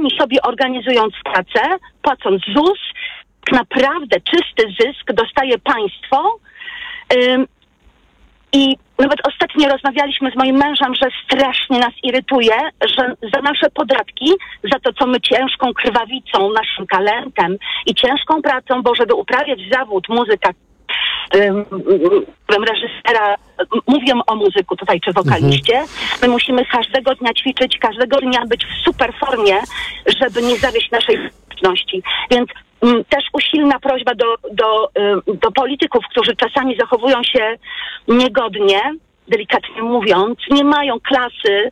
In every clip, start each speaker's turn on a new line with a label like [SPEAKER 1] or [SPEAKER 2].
[SPEAKER 1] sami sobie organizując pracę, płacąc ZUS, tak naprawdę czysty zysk dostaje państwo. I nawet ostatnio rozmawialiśmy z moim mężem, że strasznie nas irytuje, że za nasze podatki, za to, co my ciężką krwawicą, naszym talentem i ciężką pracą, bo żeby uprawiać zawód muzyka, reżysera, mówię o muzyku tutaj, czy wokaliście, my musimy każdego dnia ćwiczyć, każdego dnia być w super formie, żeby nie zawieść naszej społeczności. Więc też usilna prośba do polityków, którzy czasami zachowują się niegodnie, delikatnie mówiąc, nie mają klasy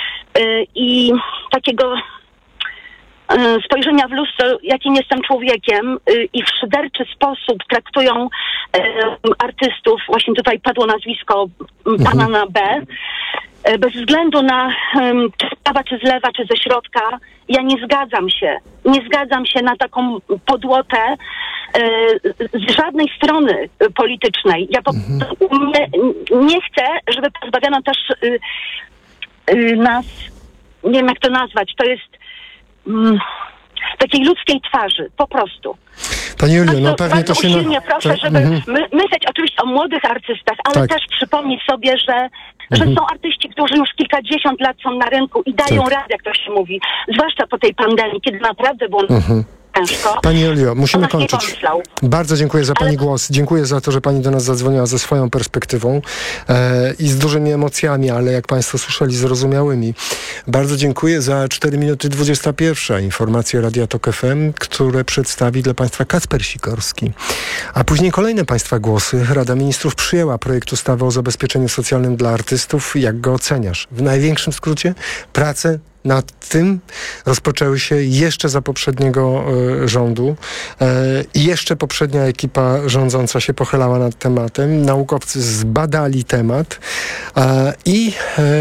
[SPEAKER 1] i takiego spojrzenia w lustro, jakim jestem człowiekiem i w szyderczy sposób traktują artystów. Właśnie tutaj padło nazwisko pana na B. Bez względu na czy z prawa, czy z lewa, czy ze środka, ja nie zgadzam się. Nie zgadzam się na taką podłotę z żadnej strony politycznej. Ja nie chcę, żeby pozbawiano też nas, nie wiem jak to nazwać, to jest takiej ludzkiej twarzy, po prostu.
[SPEAKER 2] Pani Julio, no pewnie to się...
[SPEAKER 1] Usilnie proszę, żeby myśleć oczywiście o młodych artystach, ale też przypomnieć sobie, że są artyści, którzy już kilkadziesiąt lat są na rynku i dają radę, jak to się mówi. Zwłaszcza po tej pandemii, kiedy naprawdę było ciężko.
[SPEAKER 2] Pani Julio, musimy kończyć. Bardzo dziękuję za Pani głos. Dziękuję za to, że Pani do nas zadzwoniła ze swoją perspektywą i z dużymi emocjami, ale jak Państwo słyszeli, zrozumiałymi. Bardzo dziękuję za 4 minuty 21. Informacje Radia Tok FM, które przedstawi dla Państwa Kacper Sikorski. A później kolejne Państwa głosy. Rada Ministrów przyjęła projekt ustawy o zabezpieczeniu socjalnym dla artystów. Jak go oceniasz? W największym skrócie prace nad tym rozpoczęły się jeszcze za poprzedniego rządu i jeszcze poprzednia ekipa rządząca się pochylała nad tematem. Naukowcy zbadali temat i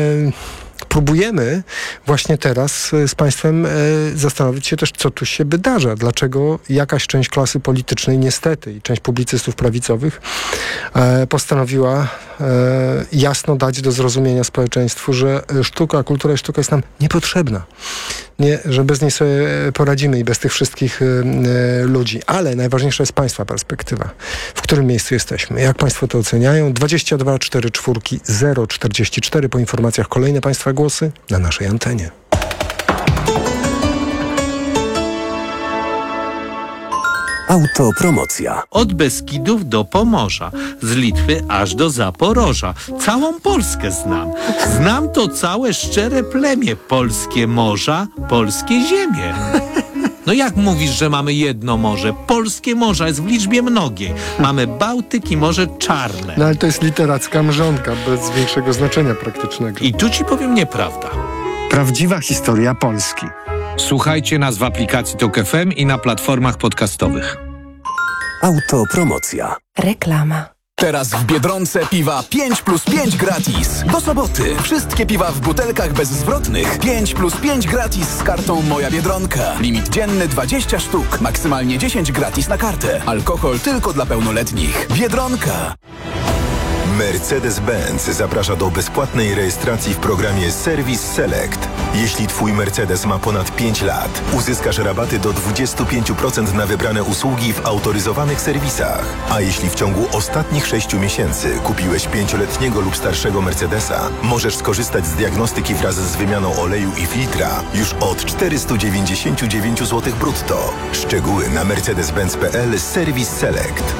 [SPEAKER 2] próbujemy właśnie teraz z Państwem zastanowić się też, co tu się wydarza. Dlaczego jakaś część klasy politycznej niestety i część publicystów prawicowych postanowiła jasno dać do zrozumienia społeczeństwu, że sztuka, kultura i sztuka jest nam niepotrzebna. Nie, że bez niej sobie poradzimy i bez tych wszystkich ludzi. Ale najważniejsza jest Państwa perspektywa. W którym miejscu jesteśmy? Jak Państwo to oceniają? 22 44 044. Po informacjach kolejne Państwa głosy na naszej antenie.
[SPEAKER 3] Autopromocja.
[SPEAKER 4] Od Beskidów do Pomorza, z Litwy aż do Zaporoża. Całą Polskę znam. Znam to całe szczere plemię. Polskie morza, polskie ziemie. No jak mówisz, że mamy jedno morze? Polskie morza jest w liczbie mnogiej. Mamy Bałtyk i Morze Czarne.
[SPEAKER 2] No ale to jest literacka mrzonka, bez większego znaczenia praktycznego.
[SPEAKER 4] I tu ci powiem nieprawda.
[SPEAKER 3] Prawdziwa historia Polski.
[SPEAKER 5] Słuchajcie nas w aplikacji Tok FM i na platformach podcastowych.
[SPEAKER 3] Autopromocja.
[SPEAKER 6] Reklama.
[SPEAKER 7] Teraz w Biedronce piwa 5+5 gratis. Do soboty wszystkie piwa w butelkach bezzwrotnych 5+5 gratis z kartą Moja Biedronka. Limit dzienny 20 sztuk, maksymalnie 10 gratis na kartę. Alkohol tylko dla pełnoletnich. Biedronka.
[SPEAKER 8] Mercedes-Benz zaprasza do bezpłatnej rejestracji w programie Service Select. Jeśli Twój Mercedes ma ponad 5 lat, uzyskasz rabaty do 25% na wybrane usługi w autoryzowanych serwisach. A jeśli w ciągu ostatnich 6 miesięcy kupiłeś 5-letniego lub starszego Mercedesa, możesz skorzystać z diagnostyki wraz z wymianą oleju i filtra już od 499 zł brutto. Szczegóły na mercedes-benz.pl Service Select.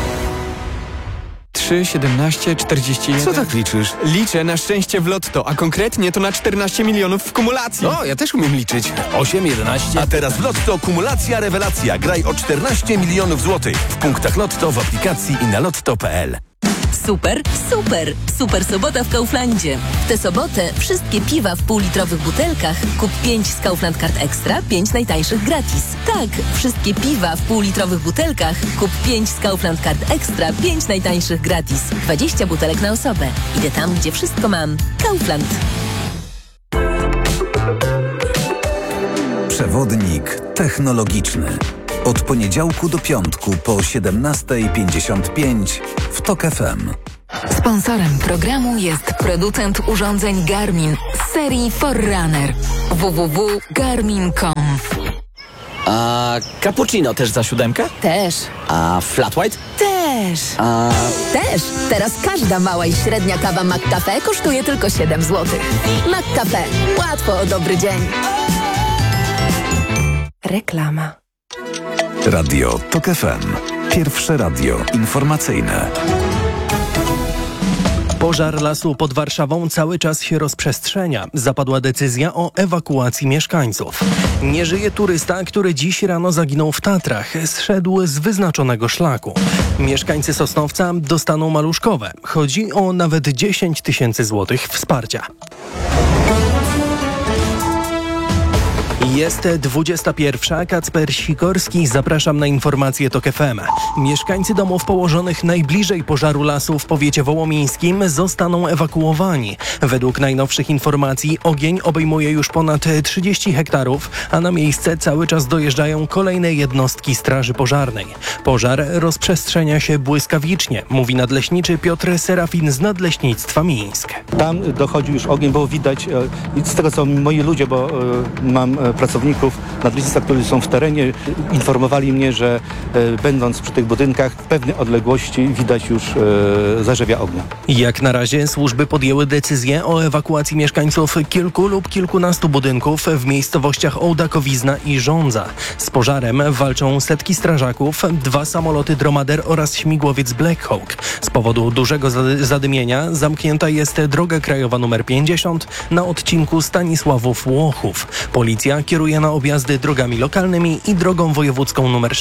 [SPEAKER 9] 3, 17, 41...
[SPEAKER 10] Co tak liczysz?
[SPEAKER 9] Liczę na szczęście w lotto, a konkretnie to na 14 milionów w kumulacji.
[SPEAKER 10] O, ja też umiem liczyć.
[SPEAKER 7] 8, 11... A teraz w Lotto kumulacja rewelacja. Graj o 14 milionów złotych w punktach Lotto, w aplikacji i na lotto.pl.
[SPEAKER 11] Super, super! Super sobota w Kauflandzie. W tę sobotę wszystkie piwa w półlitrowych butelkach kup 5 z Kaufland Card Extra, 5 najtańszych gratis. Tak, wszystkie piwa w półlitrowych butelkach kup 5 z Kaufland Card Extra, 5 najtańszych gratis. 20 butelek na osobę. Idę tam, gdzie wszystko mam. Kaufland.
[SPEAKER 3] Przewodnik technologiczny. Od poniedziałku do piątku po 17:55 w Tok FM.
[SPEAKER 6] Sponsorem programu jest producent urządzeń Garmin z serii Forerunner. www.garmin.com
[SPEAKER 10] A cappuccino też za 7?
[SPEAKER 11] Też.
[SPEAKER 10] A flat white?
[SPEAKER 11] Też. Też. Teraz każda mała i średnia kawa McCafe kosztuje tylko 7 zł. McCafe. Łatwo o dobry dzień.
[SPEAKER 6] Reklama.
[SPEAKER 3] Radio TOK FM. Pierwsze radio informacyjne.
[SPEAKER 12] Pożar lasu pod Warszawą cały czas się rozprzestrzenia. Zapadła decyzja o ewakuacji mieszkańców. Nie żyje turysta, który dziś rano zaginął w Tatrach. Zszedł z wyznaczonego szlaku. Mieszkańcy Sosnowca dostaną maluszkowe. Chodzi o nawet 10 000 złotych wsparcia. Jest 21. Kacper Sikorski. Zapraszam na informacje TOK FM. Mieszkańcy domów położonych najbliżej pożaru lasu w powiecie wołomińskim zostaną ewakuowani. Według najnowszych informacji ogień obejmuje już ponad 30 hektarów, a na miejsce cały czas dojeżdżają kolejne jednostki straży pożarnej. Pożar rozprzestrzenia się błyskawicznie, mówi nadleśniczy Piotr Serafin z Nadleśnictwa Mińsk.
[SPEAKER 13] Tam dochodził już ogień, było widać, z tego co moi ludzie, bo mam pracowników nadleśnictwa, którzy są w terenie, informowali mnie, że będąc przy tych budynkach w pewnej odległości widać już zarzewia ognia.
[SPEAKER 12] Jak na razie służby podjęły decyzję o ewakuacji mieszkańców kilku lub kilkunastu budynków w miejscowościach Ołdakowizna i Żądza. Z pożarem walczą setki strażaków, 2 samoloty Dromader oraz śmigłowiec Black Hawk. Z powodu dużego zadymienia zamknięta jest droga krajowa nr 50 na odcinku Stanisławów-Łochów. Policja kieruje na objazdy drogami lokalnymi i drogą wojewódzką nr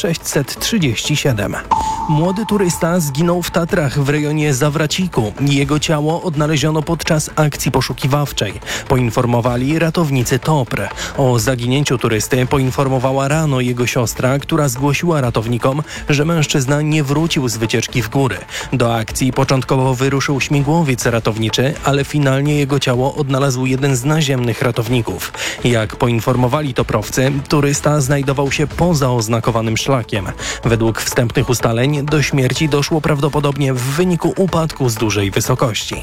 [SPEAKER 12] 637. Młody turysta zginął w Tatrach w rejonie Zawraciku. Jego ciało odnaleziono podczas akcji poszukiwawczej. Poinformowali ratownicy TOPR. O zaginięciu turysty poinformowała rano jego siostra, która zgłosiła ratownikom, że mężczyzna nie wrócił z wycieczki w góry. Do akcji początkowo wyruszył śmigłowiec ratowniczy, ale finalnie jego ciało odnalazł jeden z naziemnych ratowników. Jak poinformowali toprowcy, turysta znajdował się poza oznakowanym szlakiem. Według wstępnych ustaleń do śmierci doszło prawdopodobnie w wyniku upadku z dużej wysokości.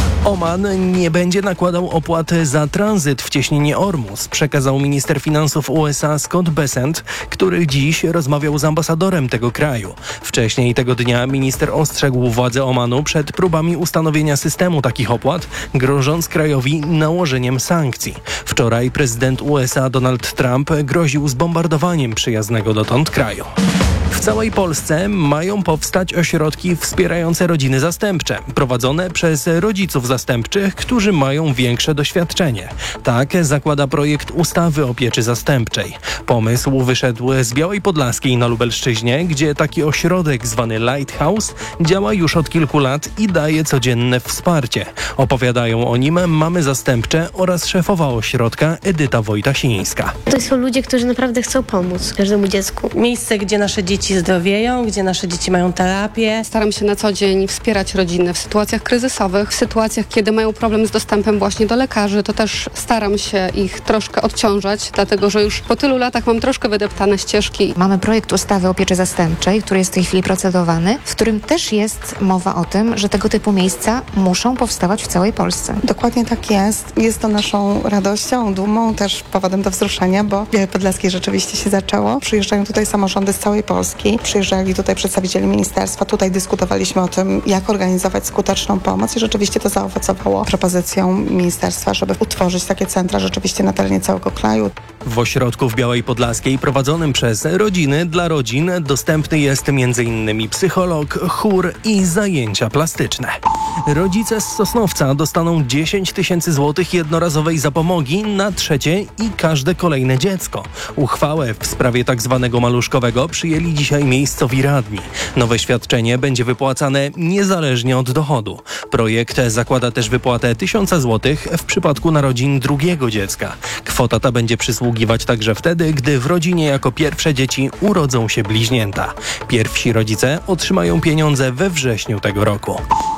[SPEAKER 12] Oman nie będzie nakładał opłat za tranzyt w cieśninie Ormus, przekazał minister finansów USA Scott Bessent, który dziś rozmawiał z ambasadorem tego kraju. Wcześniej tego dnia minister ostrzegł władze Omanu przed próbami ustanowienia systemu takich opłat, grożąc krajowi nałożeniem sankcji. Wczoraj prezydent USA Donald Trump groził zbombardowaniem przyjaznego dotąd kraju. W całej Polsce mają powstać ośrodki wspierające rodziny zastępcze, prowadzone przez rodziców zastępczych, którzy mają większe doświadczenie. Tak zakłada projekt ustawy o pieczy zastępczej. Pomysł wyszedł z Białej Podlaskiej na Lubelszczyźnie, gdzie taki ośrodek zwany Lighthouse działa już od kilku lat i daje codzienne wsparcie. Opowiadają o nim mamy zastępcze oraz szefowa ośrodka Edyta Wojtasińska.
[SPEAKER 14] To są ludzie, którzy naprawdę chcą pomóc każdemu dziecku.
[SPEAKER 15] Miejsce, gdzie nasze dzieci zdrowieją, gdzie nasze dzieci mają terapię.
[SPEAKER 16] Staram się na co dzień wspierać rodziny w sytuacjach kryzysowych, w sytuacjach, kiedy mają problem z dostępem właśnie do lekarzy. To też staram się ich troszkę odciążać, dlatego że już po tylu latach mam troszkę wydeptane ścieżki.
[SPEAKER 17] Mamy projekt ustawy o pieczy zastępczej, który jest w tej chwili procedowany, w którym też jest mowa o tym, że tego typu miejsca muszą powstawać w całej Polsce.
[SPEAKER 18] Dokładnie tak jest. Jest to naszą radością, dumą, też powodem do wzruszenia, bo w Białej Podlaskiej rzeczywiście się zaczęło. Przyjeżdżają tutaj samorządy z całej Polski. Przyjeżdżali tutaj przedstawiciele ministerstwa. Tutaj dyskutowaliśmy o tym, jak organizować skuteczną pomoc i rzeczywiście to zaowocowało propozycją ministerstwa, żeby utworzyć takie centra rzeczywiście na terenie całego kraju.
[SPEAKER 12] W ośrodku w Białej Podlaskiej prowadzonym przez rodziny dla rodzin dostępny jest m.in. psycholog, chór i zajęcia plastyczne. Rodzice z Sosnowca dostaną 10 000 złotych jednorazowej zapomogi na trzecie i każde kolejne dziecko. Uchwałę w sprawie tzw. maluszkowego przyjęli dzisiaj miejscowi radni. Nowe świadczenie będzie wypłacane niezależnie od dochodu. Projekt zakłada też wypłatę 1000 złotych w przypadku narodzin drugiego dziecka. Kwota ta będzie przysługiwać także wtedy, gdy w rodzinie jako pierwsze dzieci urodzą się bliźnięta. Pierwsi rodzice otrzymają pieniądze we wrześniu tego roku.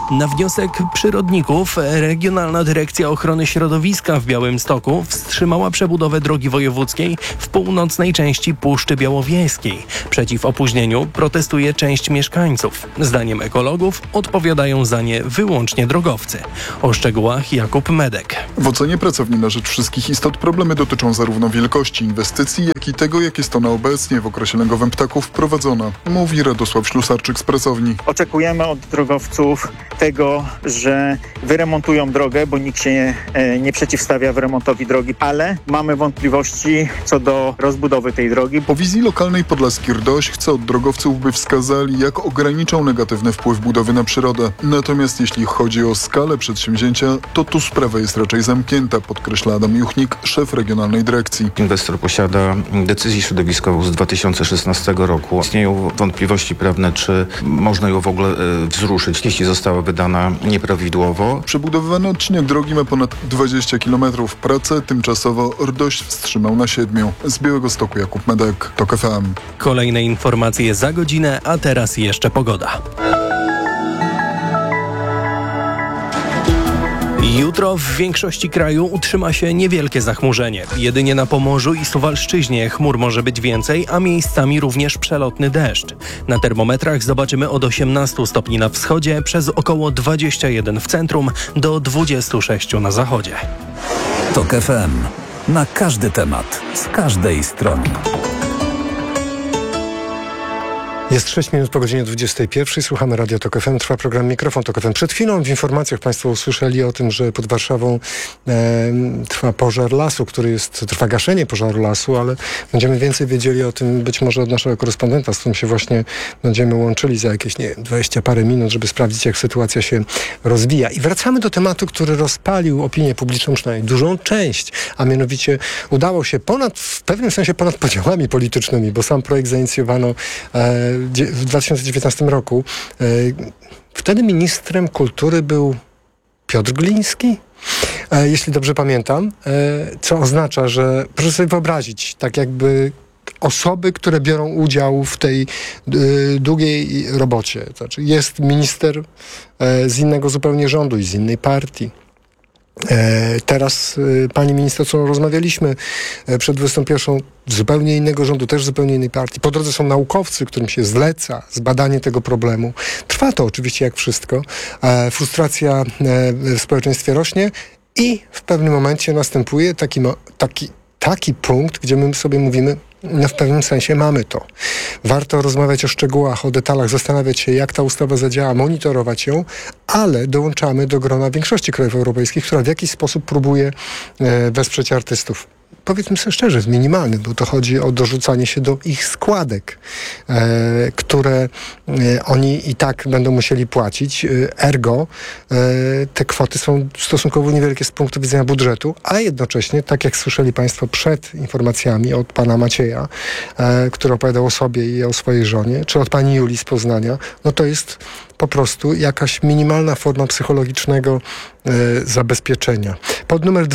[SPEAKER 12] Na wniosek przyrodników Regionalna Dyrekcja Ochrony Środowiska w Białymstoku wstrzymała przebudowę drogi wojewódzkiej w północnej części Puszczy Białowieskiej. Przeciw opóźnieniu protestuje część mieszkańców. Zdaniem ekologów odpowiadają za nie wyłącznie drogowcy. O szczegółach Jakub Medek.
[SPEAKER 19] W ocenie pracowni na rzecz wszystkich istot problemy dotyczą zarówno wielkości inwestycji, jak i tego, jak jest ona obecnie w okresie lęgowym ptaków wprowadzona, mówi Radosław Ślusarczyk z pracowni.
[SPEAKER 20] Oczekujemy od drogowców tego, że wyremontują drogę, bo nikt się nie przeciwstawia wyremontowi drogi, ale mamy wątpliwości co do rozbudowy tej drogi.
[SPEAKER 19] Po wizji lokalnej Podlaski RDOŚ chce od drogowców, by wskazali, jak ograniczą negatywny wpływ budowy na przyrodę. Natomiast jeśli chodzi o skalę przedsięwzięcia, to tu sprawa jest raczej zamknięta, podkreśla Adam Juchnik, szef regionalnej dyrekcji.
[SPEAKER 21] Inwestor posiada decyzję środowiskową z 2016 roku. Istnieją wątpliwości prawne, czy można ją w ogóle wzruszyć, jeśli została wydana nieprawidłowo.
[SPEAKER 19] Przebudowywany odcinek drogi ma ponad 20 km. Pracę tymczasowo RDOŚ wstrzymał na 7. Z Białegostoku Jakub Medek, TOK FM.
[SPEAKER 12] Kolejne informacje za godzinę, a teraz jeszcze pogoda. Jutro w większości kraju utrzyma się niewielkie zachmurzenie. Jedynie na Pomorzu i Suwalszczyźnie chmur może być więcej, a miejscami również przelotny deszcz. Na termometrach zobaczymy od 18 stopni na wschodzie, przez około 21 w centrum, do 26 na zachodzie.
[SPEAKER 3] TOK FM. Na każdy temat, z każdej strony.
[SPEAKER 2] Jest 6 minut po godzinie 21. Słuchamy Radia TOK FM. Trwa program Mikrofon TOK FM. Przed chwilą w informacjach Państwo usłyszeli o tym, że pod Warszawą trwa pożar lasu, trwa gaszenie pożaru lasu, ale będziemy więcej wiedzieli o tym być może od naszego korespondenta, z którym się właśnie będziemy łączyli za jakieś 20 parę minut, żeby sprawdzić, jak sytuacja się rozwija. I wracamy do tematu, który rozpalił opinię publiczną, przynajmniej dużą część, a mianowicie udało się w pewnym sensie ponad podziałami politycznymi, bo sam projekt zainicjowano w 2019 roku. Wtedy ministrem kultury był Piotr Gliński, jeśli dobrze pamiętam, co oznacza, że proszę sobie wyobrazić, tak jakby osoby, które biorą udział w tej długiej robocie. Znaczy jest minister z innego zupełnie rządu i z innej partii. Teraz pani minister, co rozmawialiśmy przed 21, zupełnie innego rządu, też zupełnie innej partii. Po drodze są naukowcy, którym się zleca zbadanie tego problemu. Trwa to oczywiście jak wszystko. Frustracja w społeczeństwie rośnie i w pewnym momencie następuje taki punkt, gdzie my sobie mówimy, no w pewnym sensie mamy to. Warto rozmawiać o szczegółach, o detalach, zastanawiać się, jak ta ustawa zadziała, monitorować ją, ale dołączamy do grona większości krajów europejskich, która w jakiś sposób próbuje wesprzeć artystów. Powiedzmy sobie szczerze, w minimalnym, bo to chodzi o dorzucanie się do ich składek, które oni i tak będą musieli płacić. Ergo te kwoty są stosunkowo niewielkie z punktu widzenia budżetu, a jednocześnie, tak jak słyszeli Państwo przed informacjami od pana Macieja, który opowiadał o sobie i o swojej żonie, czy od pani Julii z Poznania, no to jest po prostu jakaś minimalna forma psychologicznego zabezpieczenia. Pod numer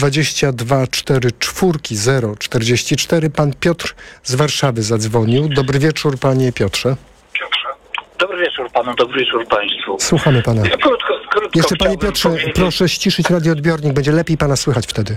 [SPEAKER 2] 2244 pan Piotr z Warszawy zadzwonił. Dobry wieczór, panie Piotrze.
[SPEAKER 22] Dobry wieczór panu, dobry wieczór państwu.
[SPEAKER 2] Słuchamy pana.
[SPEAKER 22] Ja krótko
[SPEAKER 2] jeszcze panie Piotrze, proszę ściszyć radioodbiornik, będzie lepiej pana słychać wtedy.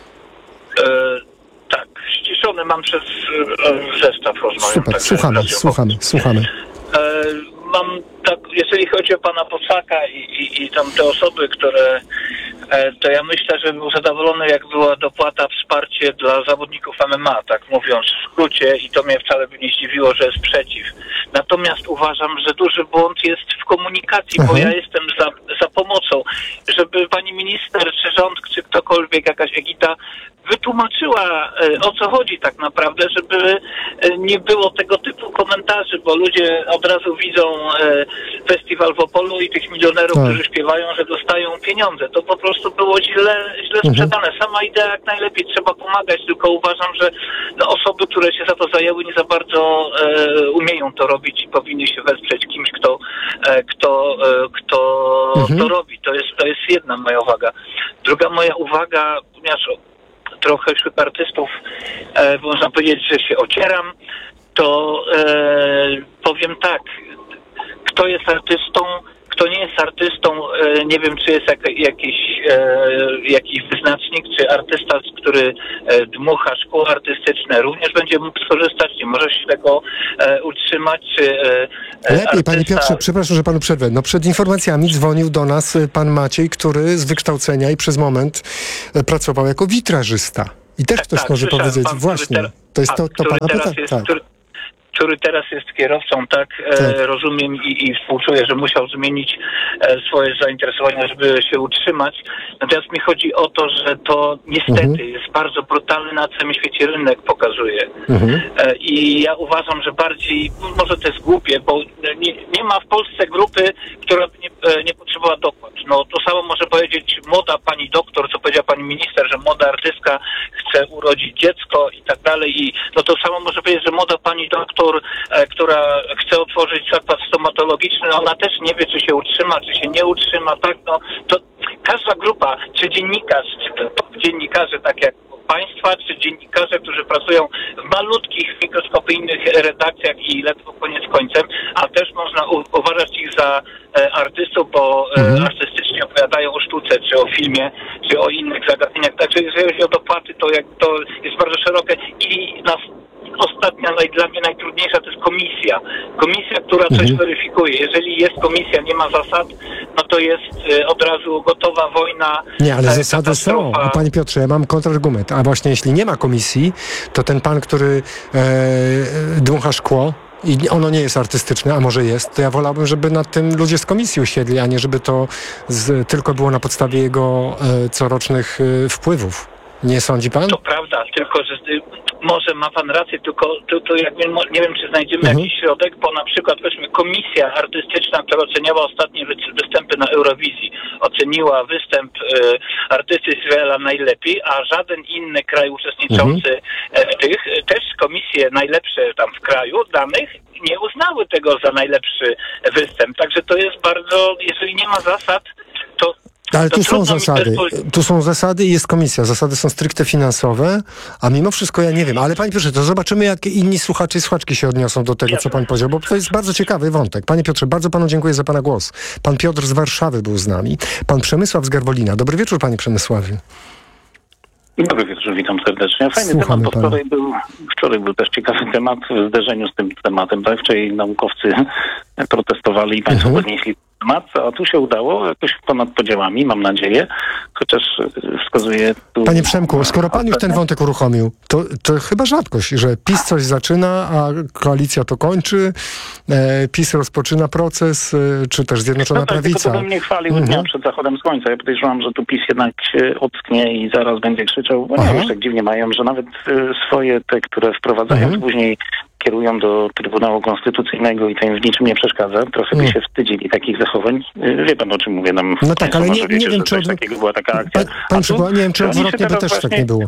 [SPEAKER 22] Tak, ściszony mam przez zestaw rozmawiam.
[SPEAKER 2] Super,
[SPEAKER 22] tak,
[SPEAKER 2] słuchamy.
[SPEAKER 22] Mam tak, jeżeli chodzi o pana Posaka i tam te osoby, które to ja myślę, że był zadowolony, jak była dopłata, wsparcie dla zawodników MMA, tak mówiąc w skrócie, i to mnie wcale by nie zdziwiło, że jest przeciw. Natomiast uważam, że duży błąd jest w komunikacji, bo ja jestem za pomocą, żeby pani minister, czy rząd, czy ktokolwiek, jakaś ekipa wytłumaczyła, o co chodzi tak naprawdę, żeby nie było tego typu komentarzy, bo ludzie od razu widzą festiwal w Opolu i tych milionerów, którzy śpiewają, że dostają pieniądze. To po prostu było źle sprzedane. Sama idea, jak najlepiej trzeba pomagać, tylko uważam, że osoby, które się za to zajęły, nie za bardzo umieją to robić i powinny się wesprzeć kimś, kto to robi. To jest jedna moja uwaga. Druga moja uwaga, ponieważ trochę wśród artystów można powiedzieć, że się ocieram, to powiem tak, kto jest artystą, kto nie jest artystą, nie wiem, czy jest jakiś wyznacznik, czy artysta, który dmucha szkło artystyczne, również będzie mógł skorzystać, nie może się tego utrzymać, czy
[SPEAKER 2] Lepiej, panie Piotrze, przepraszam, że panu przerwę. No przed informacjami dzwonił do nas pan Maciej, który z wykształcenia i przez moment pracował jako witrażysta. I też ktoś może powiedzieć, właśnie, to jest to pana pytanie. Tak.
[SPEAKER 22] Który teraz jest kierowcą, tak, rozumiem i współczuję, że musiał zmienić swoje zainteresowania, żeby się utrzymać. Natomiast mi chodzi o to, że to niestety jest bardzo brutalny, na całym świecie rynek pokazuje. I ja uważam, że bardziej, może to jest głupie, bo nie ma w Polsce grupy, która by nie potrzebowała dopłat. No to samo może powiedzieć młoda pani doktor, co powiedziała pani minister, że młoda artystka chce urodzić dziecko i tak dalej. I no to samo może powiedzieć, że młoda pani doktor, która chce otworzyć zakład stomatologiczny, ona też nie wie, czy się utrzyma, czy się nie utrzyma, tak, no to każda grupa, czy dziennikarz, czy dziennikarze, tak jak państwa, czy dziennikarze, którzy pracują w malutkich, mikroskopijnych redakcjach i ledwo koniec końcem, a też można uważać ich za artystów, bo artystycznie opowiadają o sztuce, czy o filmie, czy o innych zagadnieniach. Także jeżeli chodzi o dopłaty, to jest bardzo szerokie i ostatnia, dla mnie najtrudniejsza, to jest komisja. Komisja, która coś weryfikuje. Jeżeli jest komisja, nie ma zasad, no to jest od razu gotowa wojna.
[SPEAKER 2] Nie, ale zasady są. Panie Piotrze, ja mam kontrargument. A właśnie jeśli nie ma komisji, to ten pan, który dmucha szkło i ono nie jest artystyczne, a może jest, to ja wolałbym, żeby nad tym ludzie z komisji usiedli, a nie żeby to tylko było na podstawie jego corocznych wpływów. Nie sądzi pan?
[SPEAKER 22] To prawda, tylko że może ma pan rację, tylko jakby nie wiem, czy znajdziemy jakiś środek, bo na przykład weźmy komisja artystyczna, która oceniała ostatnie występy na Eurowizji, oceniła występ artysty Izraela najlepiej, a żaden inny kraj uczestniczący też komisje najlepsze tam w kraju danych nie uznały tego za najlepszy występ. Także to jest bardzo, jeżeli nie ma zasad, to
[SPEAKER 2] ale tu są zasady. Tu są zasady i jest komisja. Zasady są stricte finansowe, a mimo wszystko ja nie wiem. Ale panie Piotrze, to zobaczymy, jak inni słuchacze i słuchaczki się odniosą do tego, co pan powiedział, bo to jest bardzo ciekawy wątek. Panie Piotrze, bardzo panu dziękuję za pana głos. Pan Piotr z Warszawy był z nami. Pan Przemysław z Garwolina. Dobry wieczór, panie Przemysławie.
[SPEAKER 1] Dobry wieczór, witam serdecznie. Fajny temat, bo wczoraj był też ciekawy temat w zderzeniu z tym tematem. Tak? Wczoraj naukowcy protestowali i państwo podnieśli temat, a tu się udało jakoś ponad podziałami, mam nadzieję, chociaż wskazuje tu...
[SPEAKER 2] Panie Przemku, skoro pan już ten wątek uruchomił, to chyba rzadkość, że PiS coś zaczyna, a koalicja to kończy, PiS rozpoczyna proces, czy też Zjednoczona Prawica.
[SPEAKER 1] To bym nie chwalił dnia przed zachodem słońca. Ja podejrzewam, że tu PiS jednak się ocknie i zaraz będzie krzyczał, bo nie już tak dziwnie mają, że nawet swoje te, które wprowadzają, później kierują do Trybunału Konstytucyjnego i to im w niczym nie przeszkadza. Trochę by się wstydzili takich zachowań. Wie pan, o czym mówię.
[SPEAKER 2] No tak, ale nie wiem, czy
[SPEAKER 1] takiego była taka akcja.
[SPEAKER 2] Nie wiem, czy odwrotnie by też tak nie było.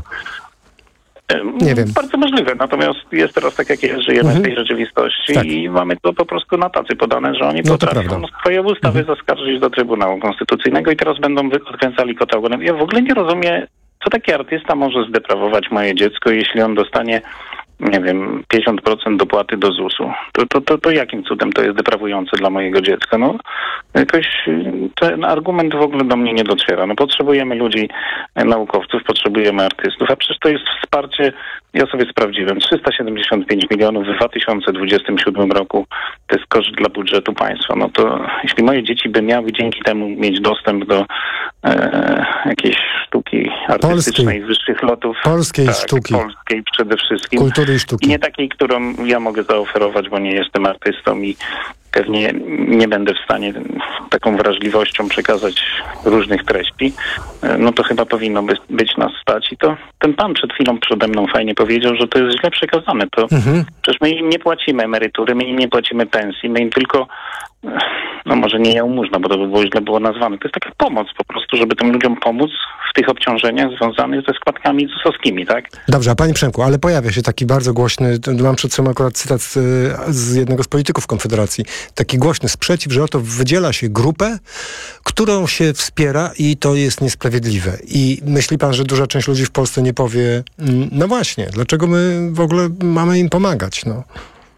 [SPEAKER 2] Nie wiem.
[SPEAKER 1] Bardzo możliwe, natomiast jest teraz tak, jak jest, żyjemy w tej rzeczywistości i mamy to po prostu na tacy podane, że oni potrafią swoje ustawy zaskarżyć do Trybunału Konstytucyjnego i teraz będą odkręcali kota ogonem. Ja w ogóle nie rozumiem, co taki artysta może zdeprawować moje dziecko, jeśli on dostanie, nie wiem, 50% dopłaty do ZUS-u. To jakim cudem to jest deprawujące dla mojego dziecka? No, jakoś ten argument w ogóle do mnie nie dociera. No, potrzebujemy ludzi, naukowców, potrzebujemy artystów, a przecież to jest wsparcie, ja sobie sprawdziłem, 375 milionów w 2027 roku to jest koszt dla budżetu państwa. No to jeśli moje dzieci by miały dzięki temu mieć dostęp do jakiejś sztuki artystycznej, wyższych lotów.
[SPEAKER 2] Polskiej sztuki.
[SPEAKER 1] Polskiej przede wszystkim.
[SPEAKER 2] Kultury i sztuki.
[SPEAKER 1] I nie takiej, którą ja mogę zaoferować, bo nie jestem artystą i pewnie nie będę w stanie taką wrażliwością przekazać różnych treści, no to chyba powinno być nas stać. I to ten pan przed chwilą przede mną fajnie powiedział, że to jest źle przekazane. To przecież my im nie płacimy emerytury, my im nie płacimy pensji, my im tylko, no może nie jałmużna, bo to by było źle było nazwane. To jest taka pomoc po prostu, żeby tym ludziom pomóc w tych obciążeniach związanych ze składkami ZUS-owskimi, tak?
[SPEAKER 2] Dobrze, a panie Przemku, ale pojawia się taki bardzo głośny, mam przed sobą akurat cytat z jednego z polityków Konfederacji, taki głośny sprzeciw, że oto wydziela się grupę, którą się wspiera i to jest niesprawiedliwe. I myśli pan, że duża część ludzi w Polsce nie powie, no właśnie, dlaczego my w ogóle mamy im pomagać, no?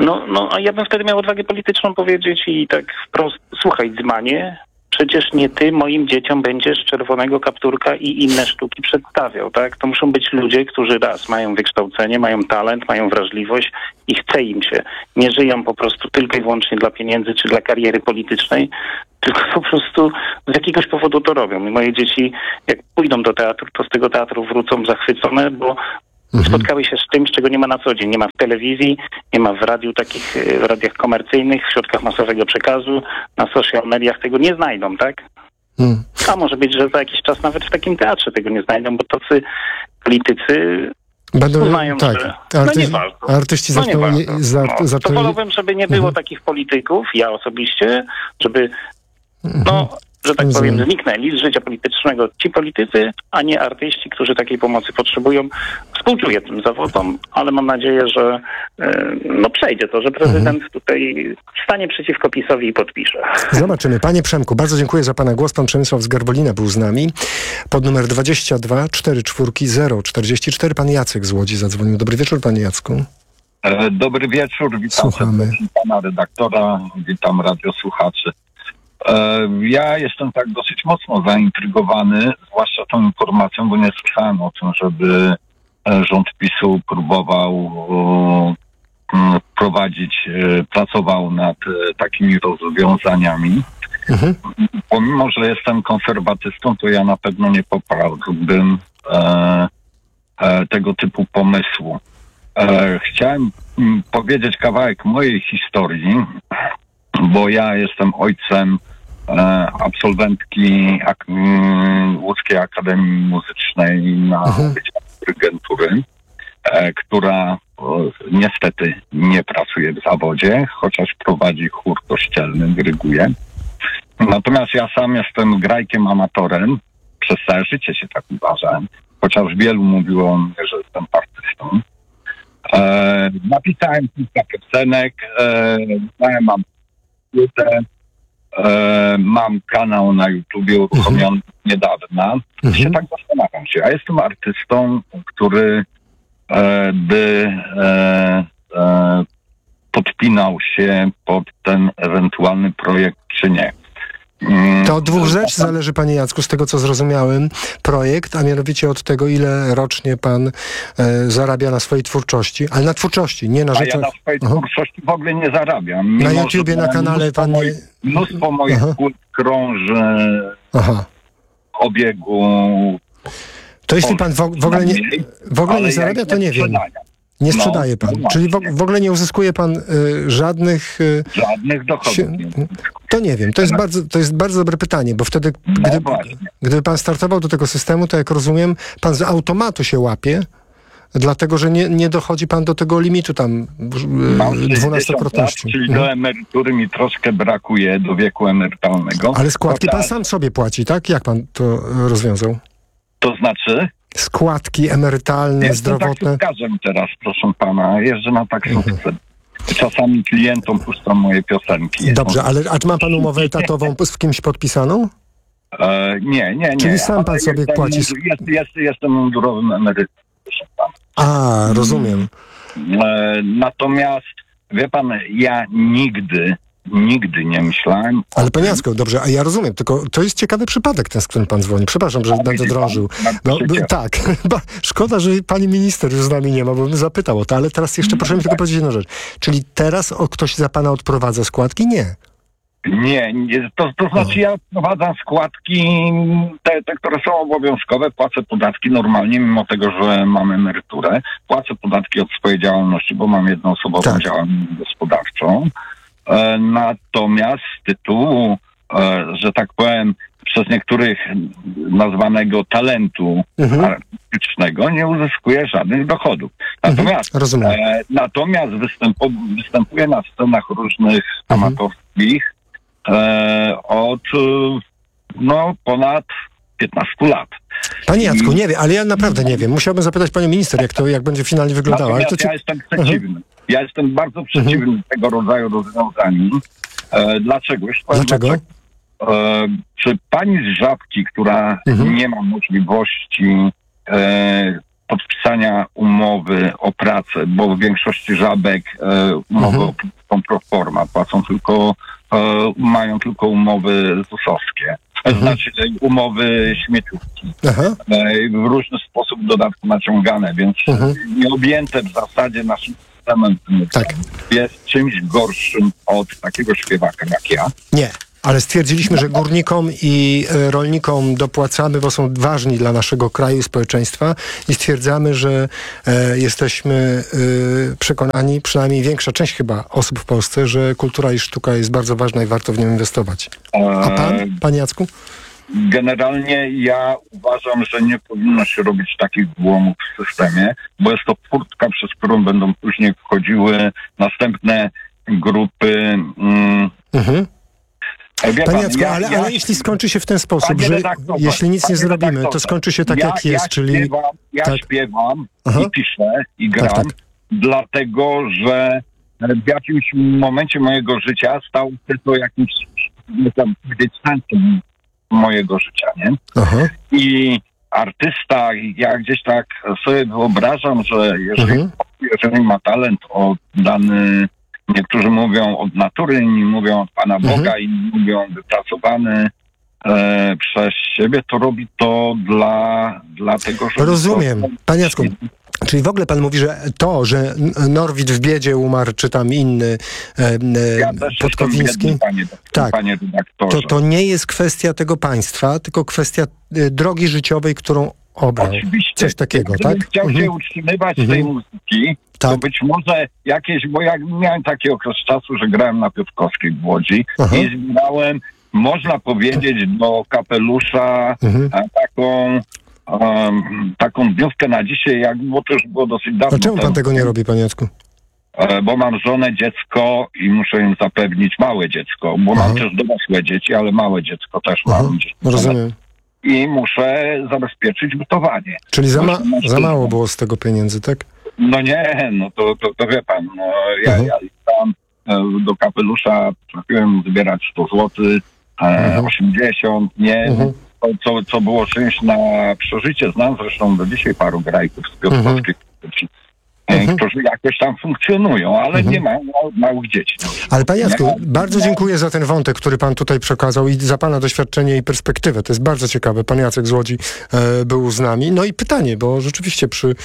[SPEAKER 1] No, a ja bym wtedy miał odwagę polityczną powiedzieć i tak wprost, słuchaj, dzbanie, przecież nie ty moim dzieciom będziesz Czerwonego Kapturka i inne sztuki przedstawiał, tak? To muszą być ludzie, którzy mają wykształcenie, mają talent, mają wrażliwość i chce im się. Nie żyją po prostu tylko i wyłącznie dla pieniędzy czy dla kariery politycznej, tylko po prostu z jakiegoś powodu to robią. I moje dzieci, jak pójdą do teatru, to z tego teatru wrócą zachwycone, bo spotkały się z czymś, czego nie ma na co dzień. Nie ma w telewizji, nie ma w radiu takich, w radiach komercyjnych, w środkach masowego przekazu, na social mediach tego nie znajdą, tak? A może być, że za jakiś czas nawet w takim teatrze tego nie znajdą, bo tacy politycy uznają, że nie warto.
[SPEAKER 2] Artyści
[SPEAKER 1] to wolałbym, żeby nie było takich polityków, ja osobiście, żeby że tak powiem, zniknęli z życia politycznego ci politycy, a nie artyści, którzy takiej pomocy potrzebują. Współczuję tym zawodom, ale mam nadzieję, że przejdzie to, że prezydent tutaj stanie przeciwko PiS-owi i podpisze.
[SPEAKER 2] Zobaczymy. Panie Przemku, bardzo dziękuję za pana głos. Pan Przemysław z Garbolina był z nami. Pod numer 22 44 044. Pan Jacek z Łodzi zadzwonił. Dobry wieczór, panie Jacku.
[SPEAKER 4] Dobry wieczór. Witam
[SPEAKER 2] Słuchamy.
[SPEAKER 4] pana redaktora, witam radiosłuchaczy. Ja jestem tak dosyć mocno zaintrygowany, zwłaszcza tą informacją, bo nie słyszałem o tym, żeby rząd PiS-u próbował pracował nad takimi rozwiązaniami. Pomimo, że jestem konserwatystą, to ja na pewno nie poparłbym tego typu pomysłu. Chciałem powiedzieć kawałek mojej historii, bo ja jestem ojcem absolwentki Łódzkiej Akademii Muzycznej na Wydziale Dyrygentury, która niestety nie pracuje w zawodzie, chociaż prowadzi chór kościelny, dyryguje. Natomiast ja sam jestem grajkiem amatorem, przez całe życie się tak uważałem, chociaż wielu mówiło o mnie, że jestem artystą. Napisałem kilka piosenek, mam mam kanał na YouTubie uruchomiony niedawno. Się tak zastanawiam się. Ja jestem artystą, który by podpinał się pod ten ewentualny projekt, czy nie.
[SPEAKER 2] To od dwóch rzeczy zależy, panie Jacku, z tego co zrozumiałem, projekt, a mianowicie od tego, ile rocznie pan zarabia na swojej twórczości, ale na twórczości, nie na rzeczach...
[SPEAKER 4] A ja na swojej twórczości w ogóle nie zarabiam.
[SPEAKER 2] Na YouTubie, na kanale pan nie...
[SPEAKER 4] Mnóstwo moich płyt krąży obiegu...
[SPEAKER 2] To jeśli pan w ogóle nie zarabia, to nie wiem. Nie sprzedaje pan. Czyli w ogóle nie uzyskuje pan żadnych
[SPEAKER 4] dochodów.
[SPEAKER 2] To nie wiem. To jest bardzo dobre pytanie, bo wtedy, gdyby pan startował do tego systemu, to jak rozumiem, pan z automatu się łapie, dlatego że nie dochodzi pan do tego limitu tam 12-krotności.
[SPEAKER 4] Czyli do emerytury mi troszkę brakuje, do wieku emerytalnego.
[SPEAKER 2] Ale składki pan sam sobie płaci, tak? Jak pan to rozwiązał?
[SPEAKER 4] To znaczy?
[SPEAKER 2] Składki emerytalne, zdrowotne.
[SPEAKER 4] Taksówkarzem teraz, proszę pana. Jeżdżę na taksówce. Czasami klientom puszczam moje piosenki.
[SPEAKER 2] Dobrze, ale ma pan umowę etatową z kimś podpisaną?
[SPEAKER 4] Nie.
[SPEAKER 2] Czyli sam pan sobie płaci?
[SPEAKER 4] Jestem mundurowym emerytem, proszę pana.
[SPEAKER 2] Rozumiem.
[SPEAKER 4] Natomiast, wie pan, ja nigdy nie myślałem...
[SPEAKER 2] Ale panie Jacku, dobrze, a ja rozumiem, tylko to jest ciekawy przypadek ten, z którym pan dzwoni. Przepraszam, że będę drążył. Tak, szkoda, że pani minister już z nami nie ma, bo bym zapytał o to, ale teraz jeszcze proszę mi tylko powiedzieć jedną rzecz. Czyli teraz ktoś za pana odprowadza składki? Nie.
[SPEAKER 4] Nie, to znaczy ja odprowadzam składki, te, które są obowiązkowe, płacę podatki normalnie, mimo tego, że mam emeryturę. Płacę podatki od swojej działalności, bo mam jednoosobową działalność gospodarczą. Natomiast z tytułu, że tak powiem, przez niektórych nazwanego talentu artystycznego nie uzyskuję żadnych dochodów. Natomiast występuję na scenach różnych amatorskich od ponad 15 lat.
[SPEAKER 2] Panie Jacku, nie wiem, ale ja naprawdę nie wiem. Musiałbym zapytać panią minister, jak będzie finalnie wyglądało. Ale
[SPEAKER 4] ja jestem przeciwny. Ja jestem bardzo przeciwny tego rodzaju rozwiązaniom. Dlaczego?
[SPEAKER 2] Dlaczego?
[SPEAKER 4] Czy pani z Żabki, która nie ma możliwości podpisania umowy o pracę, bo w większości żabek umowy są pro forma, mają tylko umowy ZUS-owskie. Znaczy umowy śmieciówki. W różny sposób w dodatku naciągane, więc nie objęte w zasadzie naszym systemem jest czymś gorszym od takiego śpiewaka jak ja.
[SPEAKER 2] Nie. Ale stwierdziliśmy, że górnikom i rolnikom dopłacamy, bo są ważni dla naszego kraju i społeczeństwa i stwierdzamy, że jesteśmy przekonani, przynajmniej większa część chyba osób w Polsce, że kultura i sztuka jest bardzo ważna i warto w nią inwestować. A pan, panie Jacku?
[SPEAKER 4] Generalnie ja uważam, że nie powinno się robić takich włamów w systemie, bo jest to furtka, przez którą będą później wchodziły następne grupy.
[SPEAKER 2] Panie Jacku, ale jeśli skończy się w ten sposób, że jeśli nic nie zrobimy, to skończy się tak, jak jest, czyli...
[SPEAKER 4] Ja śpiewam i piszę i gram, dlatego że w jakimś momencie mojego życia stał się to jakimś, sensem mojego życia, nie? I artysta, ja gdzieś tak sobie wyobrażam, że jeżeli ma talent oddany, niektórzy mówią od natury, inni mówią od Pana Boga, inni mówią wypracowany przez siebie, to robi to dla tego, że...
[SPEAKER 2] Rozumiem. Panie Jacku, czyli w ogóle pan mówi, że to, że Norwid w biedzie umarł, czy tam inny Podkowiński,
[SPEAKER 4] panie redaktorze.
[SPEAKER 2] To nie jest kwestia tego państwa, tylko kwestia drogi życiowej, którą obrał.
[SPEAKER 4] Oczywiście.
[SPEAKER 2] Coś takiego, tak?
[SPEAKER 4] Chciał się utrzymywać tej muzyki, to być może jakieś, bo ja miałem taki okres czasu, że grałem na Piotrkowskiej w Łodzi i zbierałem, można powiedzieć, do kapelusza taką dniówkę na dzisiaj, bo to już było dosyć dawno.
[SPEAKER 2] A czemu pan tego nie robi, panie Jacku?
[SPEAKER 4] Bo mam żonę, dziecko i muszę im zapewnić małe dziecko, bo mam też dorosłe dzieci, ale małe dziecko też mam.
[SPEAKER 2] Rozumiem.
[SPEAKER 4] I muszę zabezpieczyć gotowanie.
[SPEAKER 2] Czyli za mało było z tego pieniędzy, tak?
[SPEAKER 4] No nie, no to wie pan, ja tam do kapelusza trafiłem zbierać 100 zł, 80, nie, co było czymś na przeżycie. Znam zresztą do dzisiaj paru grajków z Piotrkowskiej, którzy jakoś tam funkcjonują, ale nie mają małych dzieci.
[SPEAKER 2] Ale panie Jacku, bardzo dziękuję za ten wątek, który pan tutaj przekazał i za pana doświadczenie i perspektywę. To jest bardzo ciekawe. Pan Jacek z Łodzi był z nami. No i pytanie, bo rzeczywiście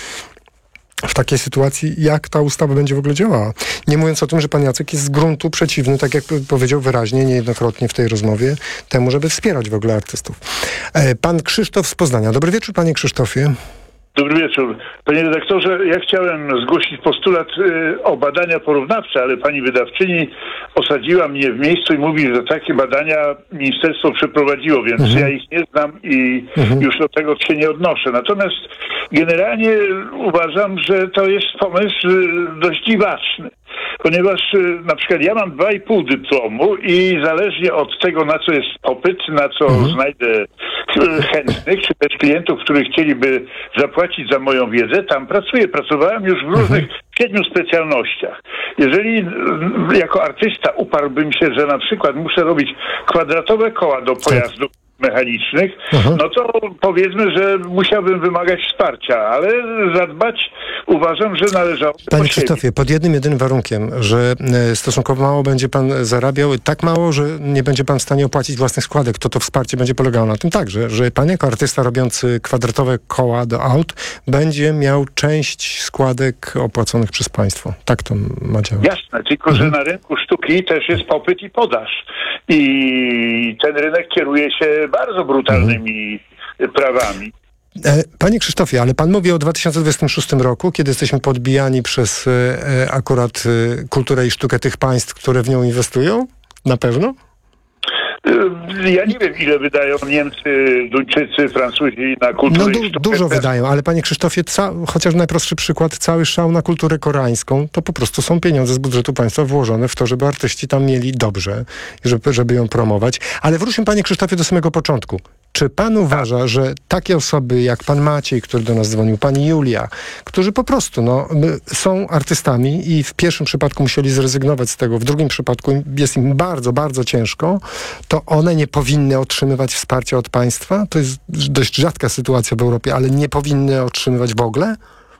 [SPEAKER 2] w takiej sytuacji, jak ta ustawa będzie w ogóle działała. Nie mówiąc o tym, że pan Jacek jest z gruntu przeciwny, tak jak powiedział wyraźnie, niejednokrotnie w tej rozmowie, temu, żeby wspierać w ogóle artystów. Pan Krzysztof z Poznania. Dobry wieczór, panie Krzysztofie.
[SPEAKER 5] Dobry wieczór. Panie redaktorze, ja chciałem zgłosić postulat o badania porównawcze, ale pani wydawczyni osadziła mnie w miejscu i mówi, że takie badania ministerstwo przeprowadziło, więc ja ich nie znam i już do tego się nie odnoszę. Natomiast generalnie uważam, że to jest pomysł dość dziwaczny. Ponieważ na przykład ja mam 2,5 dyplomu i zależnie od tego, na co jest popyt, na co znajdę chętnych, czy też klientów, którzy chcieliby zapłacić za moją wiedzę, tam pracuję. Pracowałem już w różnych 7 specjalnościach. Jeżeli jako artysta uparłbym się, że na przykład muszę robić kwadratowe koła do pojazdów mechanicznych, no to powiedzmy, że musiałbym wymagać wsparcia, ale zadbać uważam, że należało.
[SPEAKER 2] Panie Krzysztofie, pod jednym jedynym warunkiem, że stosunkowo mało będzie pan zarabiał, tak mało, że nie będzie pan w stanie opłacić własnych składek, to wsparcie będzie polegało na tym także, że pan jako artysta robiący kwadratowe koła do aut będzie miał część składek opłaconych przez państwo. Tak to ma działać.
[SPEAKER 5] Jasne, tylko że na rynku sztuki też jest popyt i podaż. I ten rynek kieruje się bardzo brutalnymi prawami.
[SPEAKER 2] Panie Krzysztofie, ale pan mówi o 2026 roku, kiedy jesteśmy podbijani przez akurat kulturę i sztukę tych państw, które w nią inwestują? Na pewno?
[SPEAKER 5] Ja nie wiem, ile wydają Niemcy, Duńczycy, Francuzi na kulturę i sztukę.
[SPEAKER 2] Dużo wydają, ale panie Krzysztofie, chociaż najprostszy przykład, cały szał na kulturę koreańską, to po prostu są pieniądze z budżetu państwa włożone w to, żeby artyści tam mieli dobrze, żeby ją promować. Ale wróćmy, panie Krzysztofie, do samego początku. Czy pan uważa, że takie osoby jak pan Maciej, który do nas dzwonił, pani Julia, którzy po prostu są artystami i w pierwszym przypadku musieli zrezygnować z tego, w drugim przypadku jest im bardzo, bardzo ciężko, to one nie powinny otrzymywać wsparcia od państwa? To jest dość rzadka sytuacja w Europie, ale nie powinny otrzymywać w ogóle?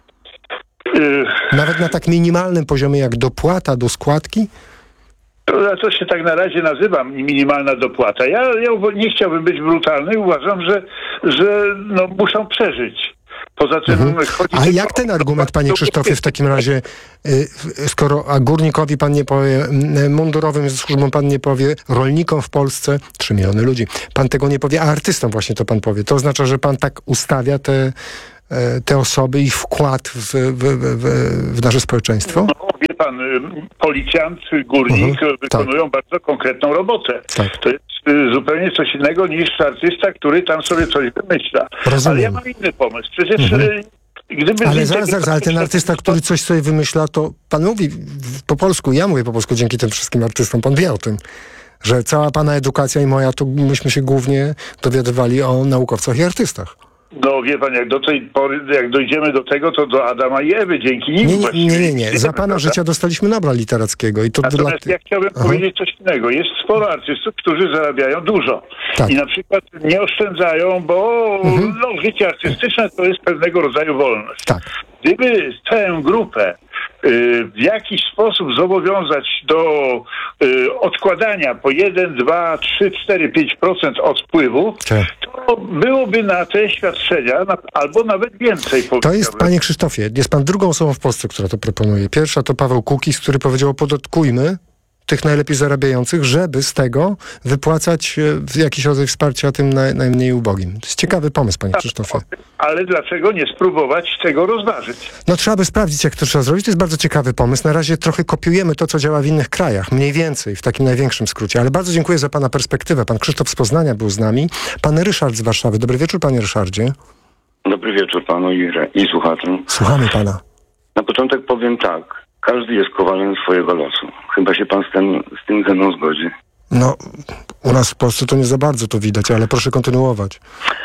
[SPEAKER 2] Nawet na tak minimalnym poziomie jak dopłata do składki?
[SPEAKER 5] To się tak na razie nazywa minimalna dopłata. Ja nie chciałbym być brutalny i uważam, że muszą przeżyć. Poza tym
[SPEAKER 2] A jak ten argument, panie Krzysztofie, w takim razie, skoro górnikowi pan nie powie, mundurowym służbom pan nie powie, rolnikom w Polsce, 3 miliony ludzi, pan tego nie powie, a artystom właśnie to pan powie. To oznacza, że pan tak ustawia te osoby, ich wkład w nasze społeczeństwo?
[SPEAKER 5] No, wie pan, policjant, górnik wykonują bardzo konkretną robotę. Tak. To jest zupełnie coś innego niż artysta, który tam sobie coś wymyśla.
[SPEAKER 2] Rozumiem.
[SPEAKER 5] Ale ja mam inny pomysł. Przecież gdyby...
[SPEAKER 2] Ale zaraz, ale ten artysta, który coś sobie wymyśla, to pan mówi po polsku, ja mówię po polsku dzięki tym wszystkim artystom, pan wie o tym, że cała pana edukacja i moja, to myśmy się głównie dowiadywali o naukowcach i artystach.
[SPEAKER 5] No wie pan, jak do tej pory, jak dojdziemy do tego, to do Adama i Ewy, dzięki nim
[SPEAKER 2] Nie. Za pana życia dostaliśmy Nobla Literackiego.
[SPEAKER 5] Natomiast ja chciałbym powiedzieć coś innego. Jest sporo artystów, którzy zarabiają dużo. Tak. I na przykład nie oszczędzają, bo życie artystyczne to jest pewnego rodzaju wolność. Tak. Gdyby tę grupę w jakiś sposób zobowiązać do odkładania po 1, 2, 3, 4, 5% od wpływu, to byłoby na te świadczenia albo nawet więcej.
[SPEAKER 2] To jest, panie Krzysztofie, jest pan drugą osobą w Polsce, która to proponuje. Pierwsza to Paweł Kukiz, który powiedział: opodatkujmy tych najlepiej zarabiających, żeby z tego wypłacać jakiś rodzaj wsparcia tym najmniej ubogim. To jest ciekawy pomysł, panie Krzysztofie.
[SPEAKER 5] Ale dlaczego nie spróbować tego rozważyć?
[SPEAKER 2] Trzeba by sprawdzić, jak to trzeba zrobić. To jest bardzo ciekawy pomysł. Na razie trochę kopiujemy to, co działa w innych krajach. Mniej więcej, w takim największym skrócie. Ale bardzo dziękuję za pana perspektywę. Pan Krzysztof z Poznania był z nami. Pan Ryszard z Warszawy. Dobry wieczór, panie Ryszardzie.
[SPEAKER 8] Dobry wieczór panu i słuchaczom.
[SPEAKER 2] Słuchamy pana.
[SPEAKER 8] Na początek powiem tak. Każdy jest kowalem swojego losu. Chyba się pan z tym ze mną zgodzi.
[SPEAKER 2] U nas w Polsce to nie za bardzo to widać, ale proszę kontynuować.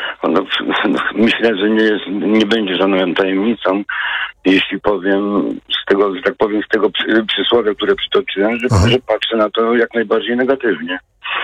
[SPEAKER 8] Myślę, że nie będzie żadną tajemnicą, jeśli powiem z tego przysłowia, które przytoczyłem, że patrzę na to jak najbardziej negatywnie.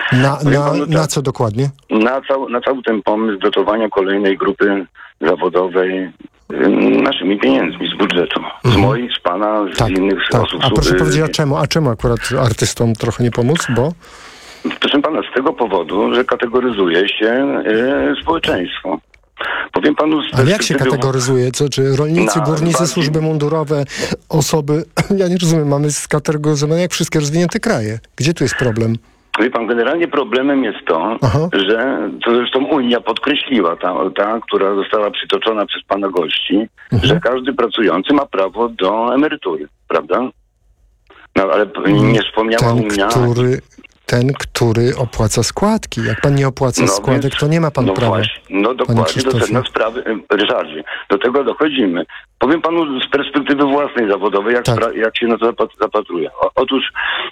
[SPEAKER 2] Na co dokładnie?
[SPEAKER 8] Na cały ten pomysł dotowania kolejnej grupy zawodowej naszymi pieniędzmi z budżetu. Z moich, z pana, z innych osób.
[SPEAKER 2] A proszę powiedzieć, a czemu akurat artystom trochę nie pomóc, bo?
[SPEAKER 8] Proszę pana, z tego powodu, że kategoryzuje się społeczeństwo. Powiem panu...
[SPEAKER 2] Ale jak się kategoryzuje? Czy rolnicy, górnicy, służby mundurowe, osoby... Ja nie rozumiem, mamy skategoryzowane jak wszystkie rozwinięte kraje. Gdzie tu jest problem?
[SPEAKER 8] Wie pan, generalnie problemem jest to, że, to zresztą Unia podkreśliła, ta, która została przytoczona przez pana gości, że każdy pracujący ma prawo do emerytury, prawda? Ale nie wspomniała Unia...
[SPEAKER 2] Ten, który opłaca składki. Jak pan nie opłaca składek, to nie ma pan prawa.
[SPEAKER 8] Właśnie, dokładnie, do sedna sprawy. Ryszardzie, do tego dochodzimy. Powiem panu z perspektywy własnej zawodowej, jak się na to zapatruję. Otóż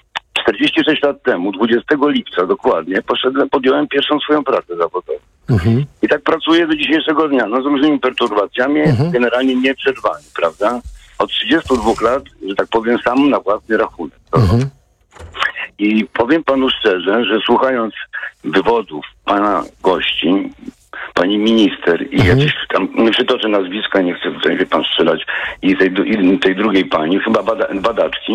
[SPEAKER 8] 46 lat temu, 20 lipca dokładnie, podjąłem pierwszą swoją pracę zawodową. I tak pracuję do dzisiejszego dnia, z różnymi perturbacjami, generalnie nieprzerwani, prawda? Od 32 lat, że tak powiem, sam na własny rachunek. I powiem panu szczerze, że słuchając wywodów pana gości, pani minister i jakieś tam, nie przytoczę nazwiska, nie chcę tutaj, wie pan, strzelać, i tej drugiej pani, chyba badaczki,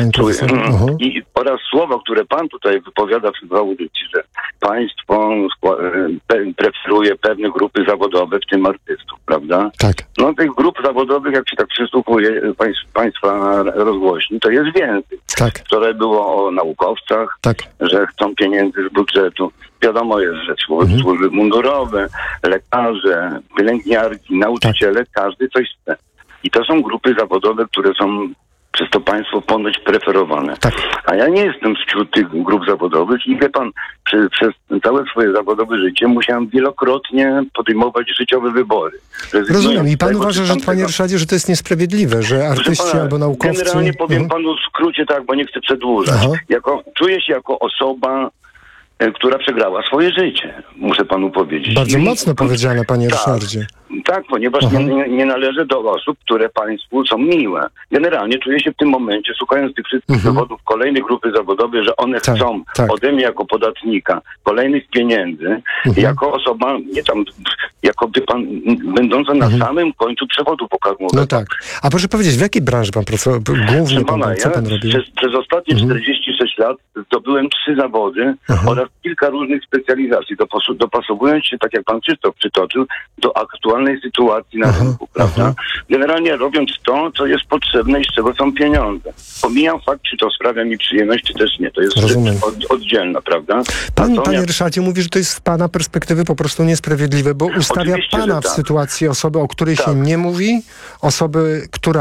[SPEAKER 8] i oraz słowa, które pan tutaj wypowiada w audycji, że państwo preferuje pewne grupy zawodowe, w tym artystów, prawda? Tak. Tych grup zawodowych, jak się tak przysłuchuje państwa rozgłośni, to jest więcej. Tak. Wczoraj było o naukowcach, że chcą pieniędzy z budżetu. Wiadomo jest, że służby mundurowe, lekarze, pielęgniarki, nauczyciele, każdy coś chce. I to są grupy zawodowe, które są przez to państwo ponoć preferowane. A ja nie jestem wśród tych grup zawodowych i wie pan, przez całe swoje zawodowe życie musiałem wielokrotnie podejmować życiowe wybory.
[SPEAKER 2] Rozumiem. I pan uważa, że panie Ryszardzie, że to jest niesprawiedliwe, że artyści albo naukowcy...
[SPEAKER 8] Generalnie powiem panu w skrócie, bo nie chcę przedłużać. Czuję się jako osoba która przegrała swoje życie, muszę panu powiedzieć.
[SPEAKER 2] Bardzo mocno powiedziane, panie Ryszardzie.
[SPEAKER 8] Tak, ponieważ nie należę do osób, które państwu są miłe. Generalnie czuję się w tym momencie, słuchając tych wszystkich dowodów kolejnych grupy zawodowej, że one chcą ode mnie jako podatnika kolejnych pieniędzy, jako osoba, jakoby pan będąca na samym końcu przewodu pokarmowego.
[SPEAKER 2] No tak. A proszę powiedzieć, w jakiej branży pan pracował? Głównie co pan robił?
[SPEAKER 8] Przez ostatnie 46 lat zdobyłem 3 zawody oraz kilka różnych specjalizacji, dopasowując się, tak jak pan Krzysztof przytoczył, do aktualnej sytuacji na rynku, prawda? Generalnie robiąc to, co jest potrzebne i z czego są pieniądze. Pomijam fakt, czy to sprawia mi przyjemność, czy też nie. To jest oddzielna, prawda?
[SPEAKER 2] Panie Ryszardzie mówi, że to jest z pana perspektywy po prostu niesprawiedliwe, bo ustawia pana w sytuacji osoby, o której się nie mówi, osoby, która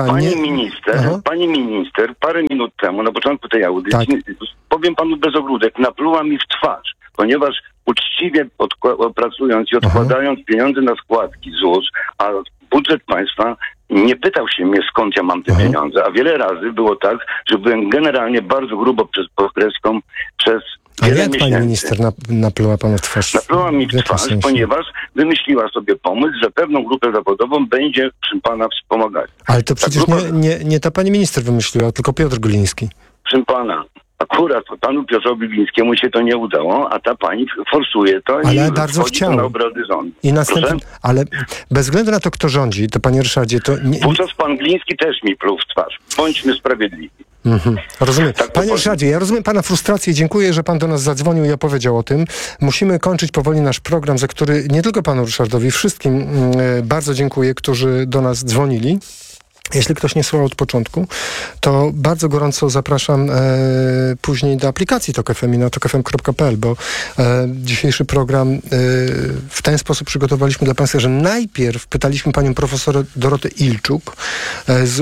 [SPEAKER 8] Pani minister, parę minut temu, na początku tej audycji, powiem panu bez ogródek, napluła mi w twarz, ponieważ uczciwie pracując i odkładając pieniądze na składki ZUS, a budżet państwa nie pytał się mnie, skąd ja mam te pieniądze, a wiele razy było tak, że byłem generalnie bardzo grubo pod kreską przez
[SPEAKER 2] wiele miesięcy. Pani minister napluła panu w twarz?
[SPEAKER 8] Napluła mi w twarz, ponieważ wymyśliła sobie pomysł, że pewną grupę zawodową będzie przy pana wspomagać.
[SPEAKER 2] Ale to przecież nie ta pani minister wymyśliła, tylko Piotr Gliński.
[SPEAKER 8] Przy pana. Akurat panu Piotrowi Glińskiemu się to nie udało, a ta pani forsuje to
[SPEAKER 2] ale bardzo chciał.
[SPEAKER 8] Na obrady rządu.
[SPEAKER 2] Ale bez względu na to, kto rządzi, to panie Ryszardzie, to nie...
[SPEAKER 8] Wówczas pan Gliński też mi pluł w twarz. Bądźmy sprawiedliwi.
[SPEAKER 2] Rozumiem. Panie Ryszardzie, ja rozumiem pana frustrację. Dziękuję, że pan do nas zadzwonił i opowiedział o tym. Musimy kończyć powoli nasz program, za który nie tylko panu Ryszardowi, wszystkim bardzo dziękuję, którzy do nas dzwonili. Jeśli ktoś nie słuchał od początku, to bardzo gorąco zapraszam później do aplikacji Tok FM i na tokfm.pl, bo dzisiejszy program w ten sposób przygotowaliśmy dla państwa, że najpierw pytaliśmy panią profesor Dorotę Ilczuk z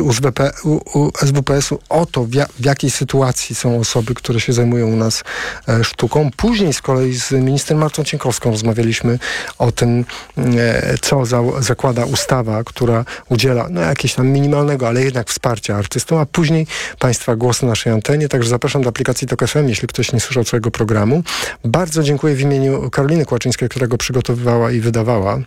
[SPEAKER 2] SWPS-u o to, w jakiej sytuacji są osoby, które się zajmują u nas sztuką. Później z kolei z minister Martą Cienkowską rozmawialiśmy o tym, co zakłada ustawa, która udziela jakieś tam minimalnego, ale jednak wsparcia artystom, a później państwa głos na naszej antenie. Także zapraszam do aplikacji Tok FM, jeśli ktoś nie słyszał całego programu. Bardzo dziękuję w imieniu Karoliny Kłaczyńskiej, która go przygotowywała i wydawała.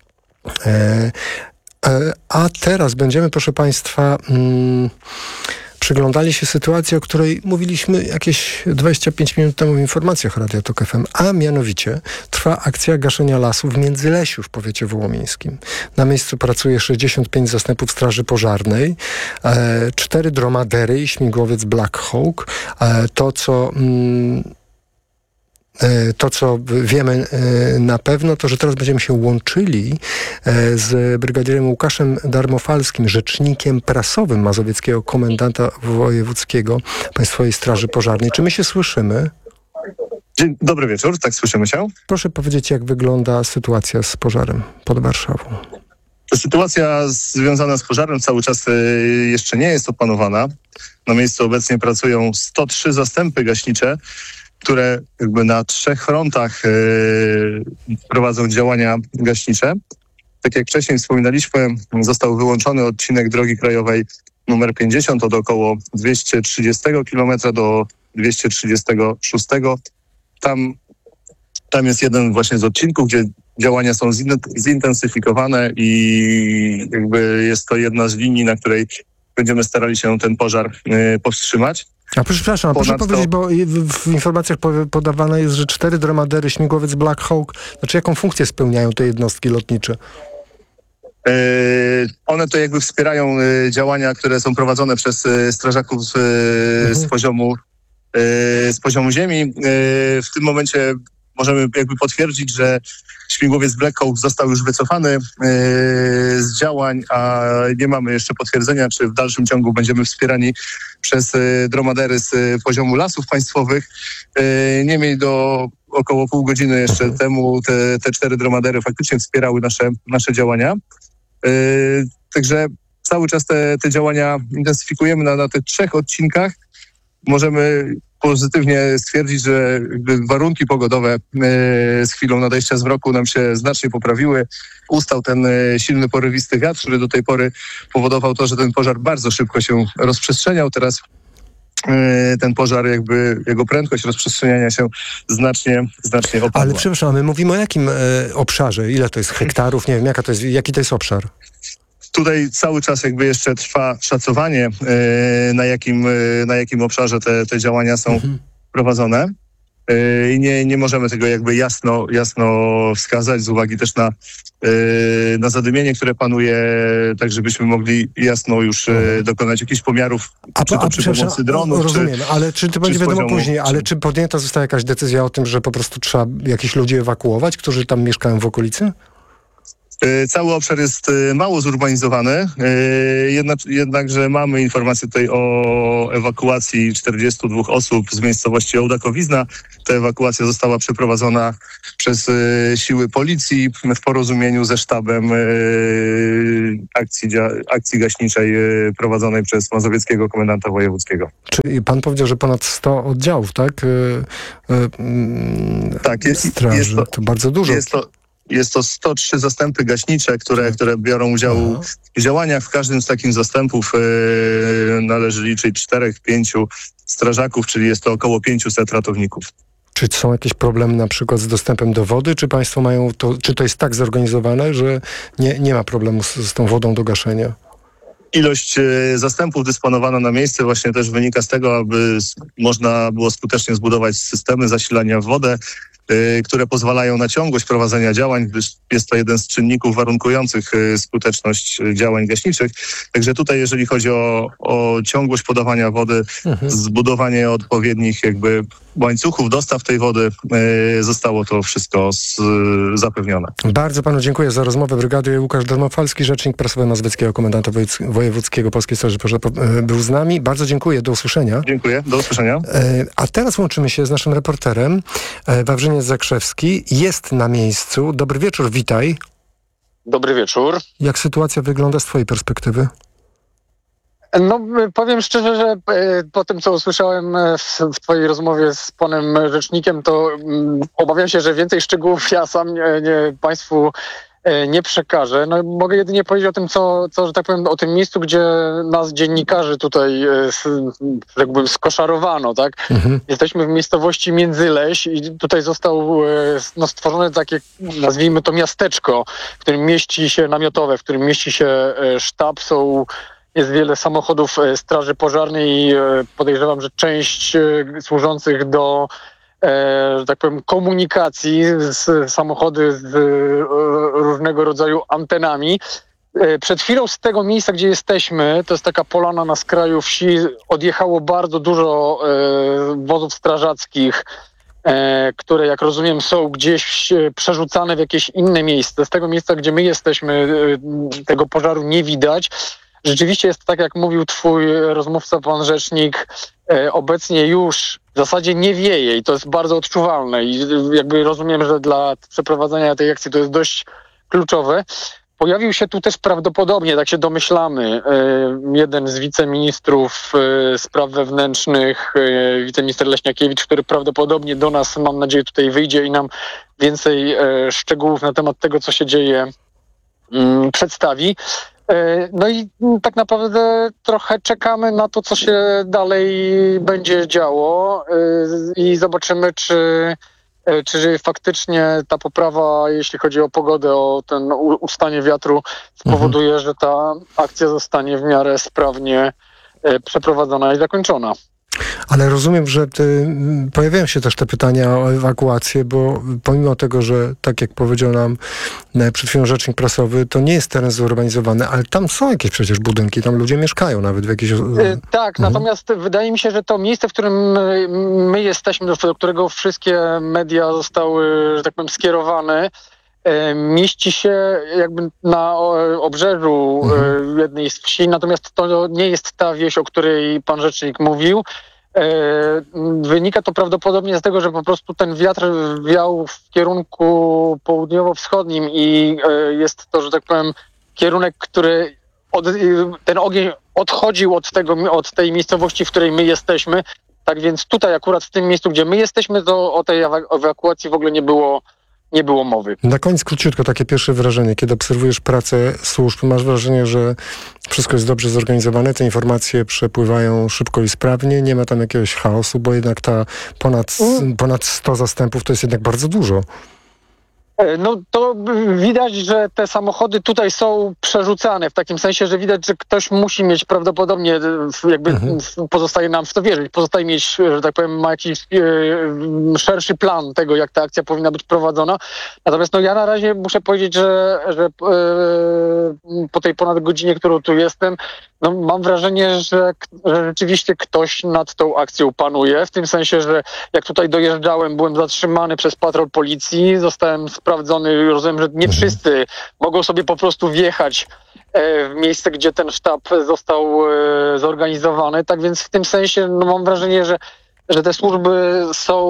[SPEAKER 2] A teraz będziemy, proszę państwa, przyglądali się sytuacji, o której mówiliśmy jakieś 25 minut temu w informacjach Radia Tok FM, a mianowicie trwa akcja gaszenia lasów w Międzylesiu w powiecie wołomińskim. Na miejscu pracuje 65 zastępów straży pożarnej, 4 dromadery i śmigłowiec Black Hawk. To, co wiemy na pewno, to, że teraz będziemy się łączyli z brygadzierem Łukaszem Darmofalskim, rzecznikiem prasowym mazowieckiego komendanta wojewódzkiego Państwowej Straży Pożarnej. Czy my się słyszymy?
[SPEAKER 7] Dobry wieczór, tak słyszymy się.
[SPEAKER 2] Proszę powiedzieć, jak wygląda sytuacja z pożarem pod Warszawą.
[SPEAKER 7] Sytuacja związana z pożarem cały czas jeszcze nie jest opanowana. Na miejscu obecnie pracują 103 zastępy gaśnicze, które jakby na 3 frontach prowadzą działania gaśnicze. Tak jak wcześniej wspominaliśmy, został wyłączony odcinek drogi krajowej numer 50 od około 230 km do 236. Tam jest jeden właśnie z odcinków, gdzie działania są zintensyfikowane i jakby jest to jedna z linii, na której będziemy starali się ten pożar powstrzymać.
[SPEAKER 2] A przepraszam, proszę powiedzieć, bo w informacjach podawane jest, że 4 dromadery, śmigłowiec Black Hawk, znaczy jaką funkcję spełniają te jednostki lotnicze?
[SPEAKER 7] One to jakby wspierają działania, które są prowadzone przez strażaków z poziomu ziemi. W tym momencie możemy jakby potwierdzić, że śmigłowiec Black Hawk został już wycofany z działań, a nie mamy jeszcze potwierdzenia, czy w dalszym ciągu będziemy wspierani przez dromadery z poziomu lasów państwowych. Niemniej do około pół godziny jeszcze temu te 4 dromadery faktycznie wspierały nasze działania. Także cały czas te działania intensyfikujemy na tych 3 odcinkach. Możemy pozytywnie stwierdzić, że warunki pogodowe z chwilą nadejścia zmroku nam się znacznie poprawiły. Ustał ten silny, porywisty wiatr, który do tej pory powodował to, że ten pożar bardzo szybko się rozprzestrzeniał. Teraz ten pożar, jakby jego prędkość rozprzestrzeniania się znacznie opadła.
[SPEAKER 2] Ale przepraszam, my mówimy o jakim obszarze? Ile to jest hektarów? Nie wiem, jaki to jest obszar?
[SPEAKER 7] Tutaj cały czas jakby jeszcze trwa szacowanie, na jakim obszarze te działania są prowadzone. I nie możemy tego jakby jasno wskazać z uwagi też na zadymienie, które panuje, tak żebyśmy mogli jasno już dokonać jakichś pomiarów, czy to przy pomocy dronów.
[SPEAKER 2] Rozumiem, ale czy to będzie wiadomo później, ale czy podjęta została jakaś decyzja o tym, że po prostu trzeba jakichś ludzi ewakuować, którzy tam mieszkają w okolicy?
[SPEAKER 7] Cały obszar jest mało zurbanizowany, jednakże mamy informację tutaj o ewakuacji 42 osób z miejscowości Ołdakowizna. Ta ewakuacja została przeprowadzona przez siły policji w porozumieniu ze sztabem akcji gaśniczej prowadzonej przez mazowieckiego komendanta wojewódzkiego.
[SPEAKER 2] Czyli pan powiedział, że ponad 100 oddziałów, tak?
[SPEAKER 7] Tak, jest
[SPEAKER 2] to bardzo dużo.
[SPEAKER 7] Jest to 103 zastępy gaśnicze, które biorą udział w działaniach. W każdym z takich zastępów należy liczyć 4-5 strażaków, czyli jest to około 500 ratowników.
[SPEAKER 2] Czy są jakieś problemy na przykład z dostępem do wody? Czy państwo mają to, czy to jest tak zorganizowane, że nie ma problemu z tą wodą do gaszenia?
[SPEAKER 7] Ilość zastępów dysponowana na miejsce właśnie też wynika z tego, aby można było skutecznie zbudować systemy zasilania w wodę, które pozwalają na ciągłość prowadzenia działań, gdyż jest to jeden z czynników warunkujących skuteczność działań gaśniczych. Także tutaj, jeżeli chodzi o ciągłość podawania wody, zbudowanie odpowiednich jakby łańcuchów dostaw tej wody, zostało to wszystko zapewnione.
[SPEAKER 2] Bardzo panu dziękuję za rozmowę. Brygady Łukasz Dormofalski, rzecznik prasowy Mazowieckiego Komendanta Wojewódzkiego Polskiej Straży Pożarnej był z nami. Bardzo dziękuję. Do usłyszenia.
[SPEAKER 7] Dziękuję. Do usłyszenia.
[SPEAKER 2] A teraz łączymy się z naszym reporterem. Wawrzyniec Zakrzewski jest na miejscu. Dobry wieczór, witaj.
[SPEAKER 9] Dobry wieczór.
[SPEAKER 2] Jak sytuacja wygląda z twojej perspektywy?
[SPEAKER 9] No, powiem szczerze, że po tym, co usłyszałem w twojej rozmowie z panem rzecznikiem, to obawiam się, że więcej szczegółów ja sam państwu nie przekażę. No, mogę jedynie powiedzieć o tym, co, że tak powiem, o tym miejscu, gdzie nas dziennikarzy tutaj, jakbym skoszarowano, tak? Jesteśmy w miejscowości Międzyleś i tutaj został stworzone takie, nazwijmy to miasteczko, w którym mieści się namiotowe, w którym mieści się sztab, jest wiele samochodów straży pożarnej i podejrzewam, że część służących do, że tak powiem, komunikacji, samochody z różnego rodzaju antenami. Przed chwilą z tego miejsca, gdzie jesteśmy, to jest taka polana na skraju wsi, odjechało bardzo dużo wozów strażackich, które, jak rozumiem, są gdzieś przerzucane w jakieś inne miejsce. Z tego miejsca, gdzie my jesteśmy, tego pożaru nie widać. Rzeczywiście jest tak, jak mówił twój rozmówca, pan rzecznik, obecnie już w zasadzie nie wieje i to jest bardzo odczuwalne i jakby rozumiem, że dla przeprowadzenia tej akcji to jest dość kluczowe. Pojawił się tu też prawdopodobnie, tak się domyślamy, jeden z wiceministrów spraw wewnętrznych, wiceminister Leśniakiewicz, który prawdopodobnie do nas, mam nadzieję, tutaj wyjdzie i nam więcej szczegółów na temat tego, co się dzieje, przedstawi. No i tak naprawdę trochę czekamy na to, co się dalej będzie działo i zobaczymy, czy faktycznie ta poprawa, jeśli chodzi o pogodę, o ten ustanie wiatru, spowoduje, że ta akcja zostanie w miarę sprawnie przeprowadzona i zakończona.
[SPEAKER 2] Ale rozumiem, że pojawiają się też te pytania o ewakuację, bo pomimo tego, że tak jak powiedział nam przed chwilą rzecznik prasowy, to nie jest teren zurbanizowany, ale tam są jakieś przecież budynki, tam ludzie mieszkają nawet w jakichś...
[SPEAKER 9] Tak, natomiast wydaje mi się, że to miejsce, w którym my jesteśmy, do którego wszystkie media zostały, że tak powiem, skierowane, mieści się jakby na obrzeżu jednej z wsi, natomiast to nie jest ta wieś, o której pan rzecznik mówił. Wynika to prawdopodobnie z tego, że po prostu ten wiatr wiał w kierunku południowo-wschodnim i jest to, że tak powiem, kierunek, który ten ogień odchodził od tej miejscowości, w której my jesteśmy. Tak więc tutaj akurat w tym miejscu, gdzie my jesteśmy, to o tej ewakuacji w ogóle nie było nie było mowy.
[SPEAKER 2] Na koniec króciutko takie pierwsze wrażenie, kiedy obserwujesz pracę służb, masz wrażenie, że wszystko jest dobrze zorganizowane, te informacje przepływają szybko i sprawnie, nie ma tam jakiegoś chaosu, bo jednak ta ponad 100 zastępów to jest jednak bardzo dużo.
[SPEAKER 9] No to widać, że te samochody tutaj są przerzucane, w takim sensie, że widać, że ktoś musi mieć prawdopodobnie, pozostaje nam w to wierzyć, pozostaje mieć, że tak powiem, ma jakiś szerszy plan tego, jak ta akcja powinna być prowadzona. Natomiast ja na razie muszę powiedzieć, że po tej ponad godzinie, którą tu jestem, mam wrażenie, że rzeczywiście ktoś nad tą akcją panuje, w tym sensie, że jak tutaj dojeżdżałem, byłem zatrzymany przez patrol policji, zostałem sprawdzony, rozumiem, że nie wszyscy mogą sobie po prostu wjechać w miejsce, gdzie ten sztab został zorganizowany, tak więc w tym sensie mam wrażenie, że te służby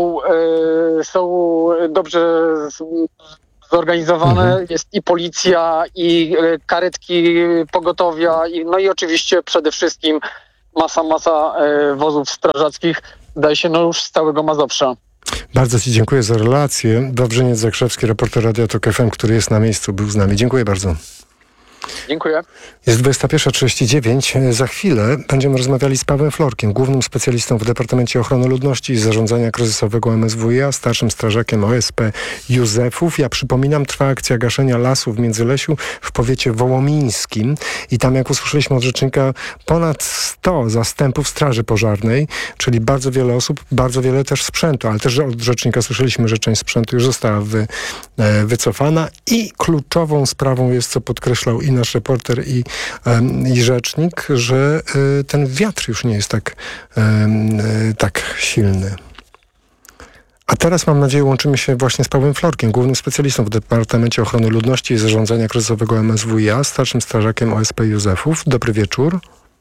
[SPEAKER 9] są dobrze zorganizowane, jest i policja, i karetki pogotowia, i oczywiście przede wszystkim masa wozów strażackich, wydaje się, już z całego Mazowsza.
[SPEAKER 2] Bardzo Ci dziękuję za relację. Wawrzyniec Zakrzewski, reporter Radia Tok FM, który jest na miejscu, był z nami. Dziękuję bardzo.
[SPEAKER 9] Dziękuję.
[SPEAKER 2] Jest 21:39. Za chwilę będziemy rozmawiali z Pawłem Florkiem, głównym specjalistą w Departamencie Ochrony Ludności i Zarządzania Kryzysowego MSWiA, starszym strażakiem OSP Józefów. Ja przypominam, trwa akcja gaszenia lasów w Międzylesiu w powiecie wołomińskim i tam, jak usłyszeliśmy od rzecznika, ponad 100 zastępów straży pożarnej, czyli bardzo wiele osób, bardzo wiele też sprzętu, ale też od rzecznika słyszeliśmy, że część sprzętu już została wycofana i kluczową sprawą jest, co podkreślał i nasz reporter, i rzecznik, że ten wiatr już nie jest tak silny. A teraz, mam nadzieję, łączymy się właśnie z Pawłem Florkiem, głównym specjalistą w Departamencie Ochrony Ludności i Zarządzania Kryzysowego MSWiA, starszym strażakiem OSP Józefów. Dobry wieczór.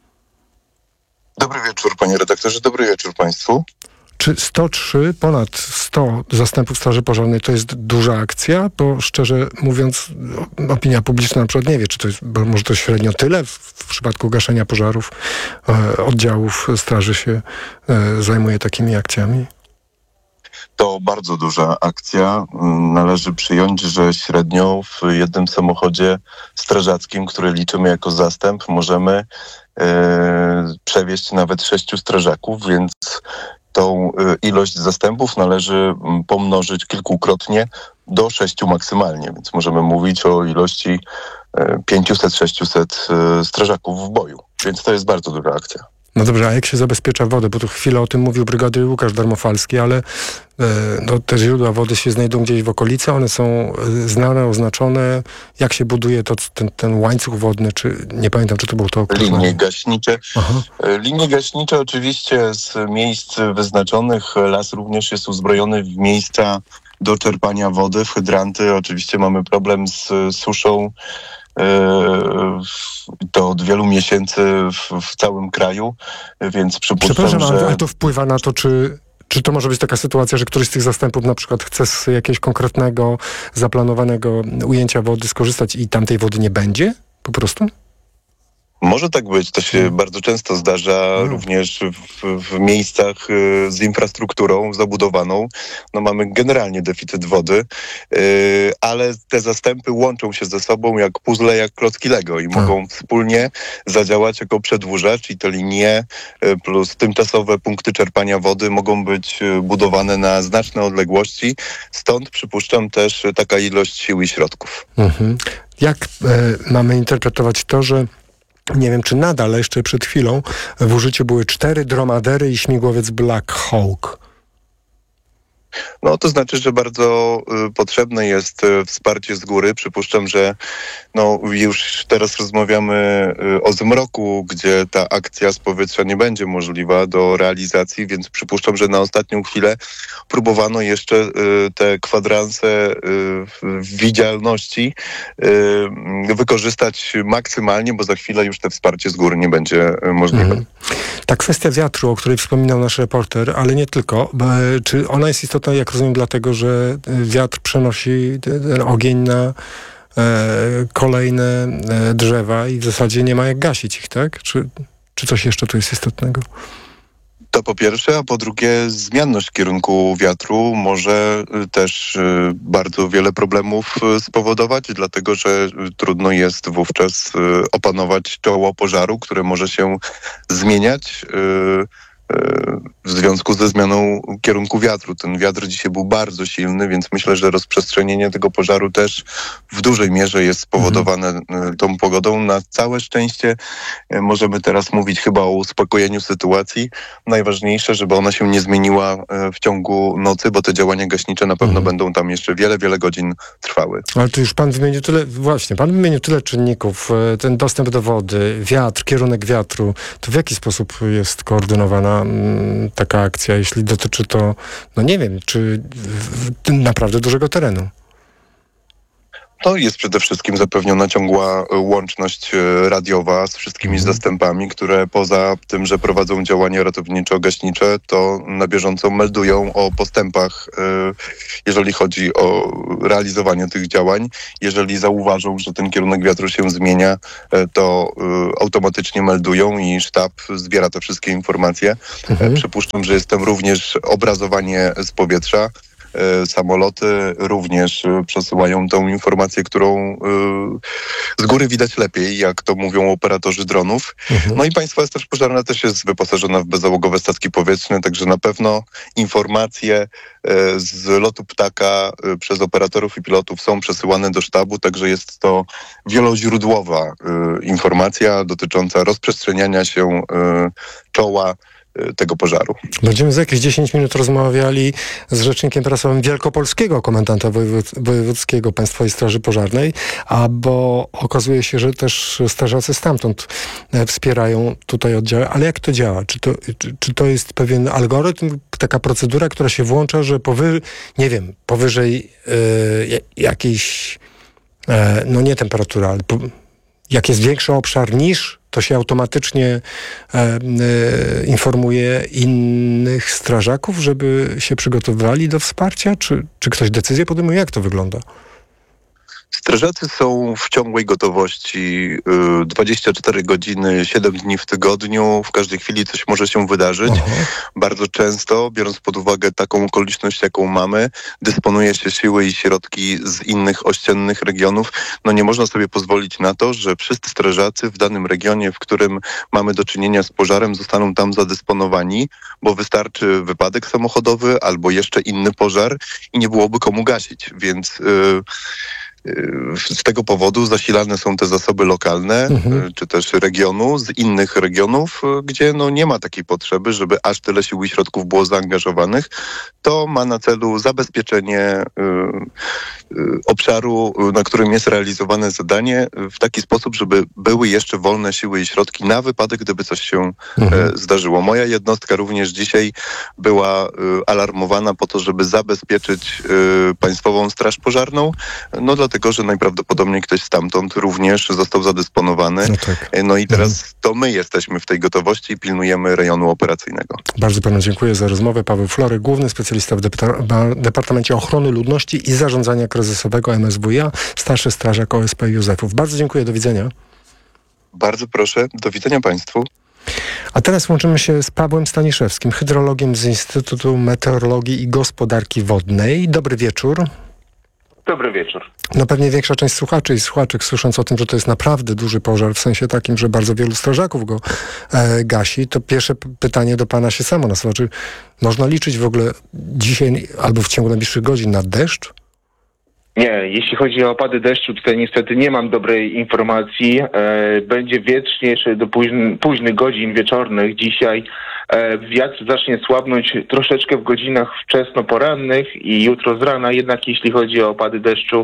[SPEAKER 10] Dobry wieczór, panie redaktorze, dobry wieczór państwu.
[SPEAKER 2] Czy 103, ponad 100 zastępów straży pożarnej to jest duża akcja? Bo szczerze mówiąc, opinia publiczna na przykład nie wie, czy to jest, bo może to średnio tyle w przypadku gaszenia pożarów oddziałów straży się zajmuje takimi akcjami?
[SPEAKER 10] To bardzo duża akcja. Należy przyjąć, że średnio w jednym samochodzie strażackim, który liczymy jako zastęp, możemy przewieźć nawet 6 strażaków, więc tą ilość zastępów należy pomnożyć kilkukrotnie do 6 maksymalnie, więc możemy mówić o ilości 500-600 strażaków w boju, więc to jest bardzo duża akcja.
[SPEAKER 2] No dobrze, a jak się zabezpiecza wodę? Bo tu chwilę o tym mówił brygady Łukasz Darmofalski, ale te źródła wody się znajdą gdzieś w okolicy, one są znane, oznaczone. Jak się buduje ten łańcuch wodny, czy nie pamiętam, czy to było to określenie?
[SPEAKER 10] Linie gaśnicze. Linie gaśnicze oczywiście z miejsc wyznaczonych. Las również jest uzbrojony w miejsca do czerpania wody, w hydranty. Oczywiście mamy problem z suszą. To od wielu miesięcy w całym kraju, więc przypuszczam, że...
[SPEAKER 2] ale to wpływa na to, czy to może być taka sytuacja, że któryś z tych zastępów na przykład chce z jakiegoś konkretnego, zaplanowanego ujęcia wody skorzystać i tamtej wody nie będzie? Po prostu?
[SPEAKER 10] Może tak być, to się bardzo często zdarza również w miejscach z infrastrukturą zabudowaną. Mamy generalnie deficyt wody, ale te zastępy łączą się ze sobą jak puzzle, jak klocki Lego i mogą wspólnie zadziałać jako przedłużacz i te linie plus tymczasowe punkty czerpania wody mogą być budowane na znaczne odległości. Stąd przypuszczam też taka ilość sił i środków.
[SPEAKER 2] Jak mamy interpretować to, że nie wiem, czy nadal, ale jeszcze przed chwilą w użyciu były 4 dromadery i śmigłowiec Black Hawk?
[SPEAKER 10] No to znaczy, że bardzo potrzebne jest wsparcie z góry. Przypuszczam, że już teraz rozmawiamy o zmroku, gdzie ta akcja z powietrza nie będzie możliwa do realizacji, więc przypuszczam, że na ostatnią chwilę próbowano jeszcze te kwadranse widzialności wykorzystać maksymalnie, bo za chwilę już te wsparcie z góry nie będzie możliwe.
[SPEAKER 2] Ta kwestia wiatru, o której wspominał nasz reporter, ale nie tylko, czy ona jest istotna, jak rozumiem, dlatego, że wiatr przenosi ten ogień na kolejne drzewa i w zasadzie nie ma jak gasić ich, tak? Czy coś jeszcze tu jest istotnego?
[SPEAKER 10] To po pierwsze, a po drugie zmienność kierunku wiatru może też bardzo wiele problemów spowodować, dlatego że trudno jest wówczas opanować czoło pożaru, które może się zmieniać w związku ze zmianą kierunku wiatru. Ten wiatr dzisiaj był bardzo silny, więc myślę, że rozprzestrzenienie tego pożaru też w dużej mierze jest spowodowane tą pogodą. Na całe szczęście możemy teraz mówić chyba o uspokojeniu sytuacji. Najważniejsze, żeby ona się nie zmieniła w ciągu nocy, bo te działania gaśnicze na pewno będą tam jeszcze wiele, wiele godzin trwały.
[SPEAKER 2] Ale tu już pan wymienił tyle czynników. Ten dostęp do wody, wiatr, kierunek wiatru. To w jaki sposób jest koordynowana taka akcja, jeśli dotyczy to, no nie wiem, czy naprawdę dużego terenu?
[SPEAKER 10] To jest przede wszystkim zapewniona ciągła łączność radiowa z wszystkimi zastępami, które poza tym, że prowadzą działania ratowniczo-gaśnicze, to na bieżąco meldują o postępach, jeżeli chodzi o realizowanie tych działań. Jeżeli zauważą, że ten kierunek wiatru się zmienia, to automatycznie meldują i sztab zbiera te wszystkie informacje. Przypuszczam, że jest tam również obrazowanie z powietrza. Samoloty również przesyłają tą informację, którą z góry widać lepiej, jak to mówią operatorzy dronów. No i Państwowa Straż Pożarna też jest wyposażona w bezzałogowe statki powietrzne, także na pewno informacje z lotu ptaka przez operatorów i pilotów są przesyłane do sztabu, także jest to wieloźródłowa informacja dotycząca rozprzestrzeniania się czoła tego pożaru.
[SPEAKER 2] Będziemy za jakieś 10 minut rozmawiali z rzecznikiem prasowym Wielkopolskiego Komendanta Wojewódzkiego Państwowej Straży Pożarnej, bo okazuje się, że też strażacy stamtąd wspierają tutaj oddziały. Ale jak to działa? Czy to jest pewien algorytm, taka procedura, która się włącza, że powyżej jakiejś, no nie temperatura, ale jak jest większy obszar niż, to się automatycznie informuje innych strażaków, żeby się przygotowywali do wsparcia? Czy ktoś decyzję podejmuje? Jak to wygląda?
[SPEAKER 10] Strażacy są w ciągłej gotowości 24 godziny, 7 dni w tygodniu. W każdej chwili coś może się wydarzyć. Bardzo często, biorąc pod uwagę taką okoliczność, jaką mamy, dysponuje się siły i środki z innych ościennych regionów. No nie można sobie pozwolić na to, że wszyscy strażacy w danym regionie, w którym mamy do czynienia z pożarem, zostaną tam zadysponowani, bo wystarczy wypadek samochodowy albo jeszcze inny pożar i nie byłoby komu gasić. Więc z tego powodu zasilane są te zasoby lokalne, czy też regionu, z innych regionów, gdzie no nie ma takiej potrzeby, żeby aż tyle sił i środków było zaangażowanych. To ma na celu zabezpieczenie obszaru, na którym jest realizowane zadanie w taki sposób, żeby były jeszcze wolne siły i środki na wypadek, gdyby coś się zdarzyło. Moja jednostka również dzisiaj była alarmowana po to, żeby zabezpieczyć Państwową Straż Pożarną, no dlatego, że najprawdopodobniej ktoś stamtąd również został zadysponowany. No i teraz to my jesteśmy w tej gotowości i pilnujemy rejonu operacyjnego.
[SPEAKER 2] Bardzo panu dziękuję za rozmowę. Paweł Flory, główny specjalista w Departamencie Ochrony Ludności i Zarządzania Kryzysowego MSWiA, starszy strażak OSP Józefów. Bardzo dziękuję, do widzenia.
[SPEAKER 10] Bardzo proszę, do widzenia Państwu.
[SPEAKER 2] A teraz łączymy się z Pawłem Staniszewskim, hydrologiem z Instytutu Meteorologii i Gospodarki Wodnej. Dobry wieczór.
[SPEAKER 6] Dobry wieczór.
[SPEAKER 2] No pewnie większa część słuchaczy i słuchaczek, słysząc o tym, że to jest naprawdę duży pożar, w sensie takim, że bardzo wielu strażaków go gasi, to pierwsze pytanie do pana się samo nasuwa. Czy można liczyć w ogóle dzisiaj albo w ciągu najbliższych godzin na deszcz?
[SPEAKER 6] Nie, jeśli chodzi o opady deszczu, tutaj niestety nie mam dobrej informacji. Będzie wietrznie jeszcze do późnych godzin wieczornych dzisiaj. Wiatr zacznie słabnąć troszeczkę w godzinach wczesnoporannych i jutro z rana, jednak jeśli chodzi o opady deszczu,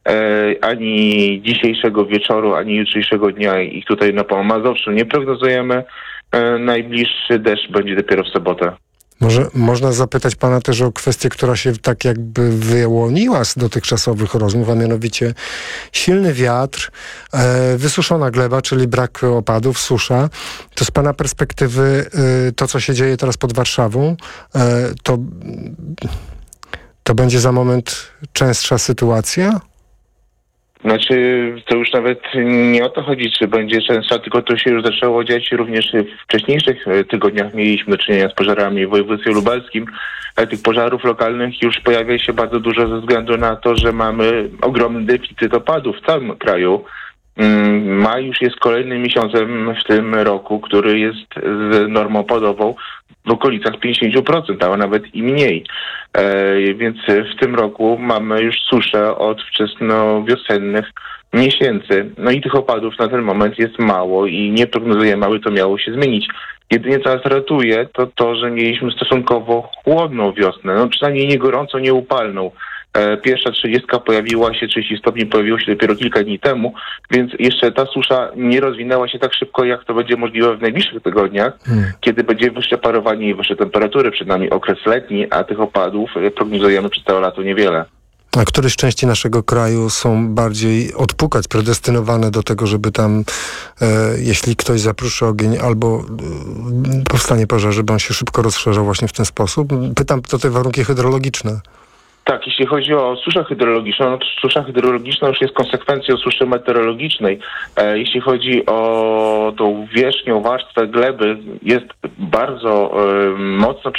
[SPEAKER 6] ani dzisiejszego wieczoru, ani jutrzejszego dnia ich tutaj na Mazowszu nie prognozujemy. Najbliższy deszcz będzie dopiero w sobotę.
[SPEAKER 2] Może można zapytać pana też o kwestię, która się tak jakby wyłoniła z dotychczasowych rozmów, a mianowicie silny wiatr, wysuszona gleba, czyli brak opadów, susza. To z pana perspektywy to, co się dzieje teraz pod Warszawą, to będzie za moment częstsza sytuacja?
[SPEAKER 6] Znaczy, to już nawet nie o to chodzi, czy będzie często, tylko to się już zaczęło dziać również w wcześniejszych tygodniach. Mieliśmy do czynienia z pożarami w województwie lubelskim. Tych pożarów lokalnych już pojawia się bardzo dużo ze względu na to, że mamy ogromny deficyt opadów w całym kraju. Maj już jest kolejnym miesiącem w tym roku, który jest z normą opadową w okolicach 50%, a nawet i mniej. Więc w tym roku mamy już suszę od wczesnowiosennych miesięcy. No i tych opadów na ten moment jest mało i nie prognozujemy, aby to miało się zmienić. Jedynie co nas ratuje, to to, że mieliśmy stosunkowo chłodną wiosnę. No przynajmniej nie gorąco, nie upalną. Pierwsza 30 pojawiła się, 30 stopni pojawiło się dopiero kilka dni temu, więc jeszcze ta susza nie rozwinęła się tak szybko, jak to będzie możliwe w najbliższych tygodniach, kiedy będzie wyższe parowanie i wyższe temperatury, przed nami okres letni, a tych opadów prognozujemy przez całe lato niewiele.
[SPEAKER 2] A któreś części naszego kraju są bardziej odpukać, predestynowane do tego, żeby tam, jeśli ktoś zaprószy ogień albo powstanie pożar, żeby on się szybko rozszerzał właśnie w ten sposób? Pytam o te warunki hydrologiczne.
[SPEAKER 6] Tak, jeśli chodzi o suszę hydrologiczną, no to susza hydrologiczna już jest konsekwencją suszy meteorologicznej. Jeśli chodzi o tą wierzchnią warstwę gleby, jest bardzo mocno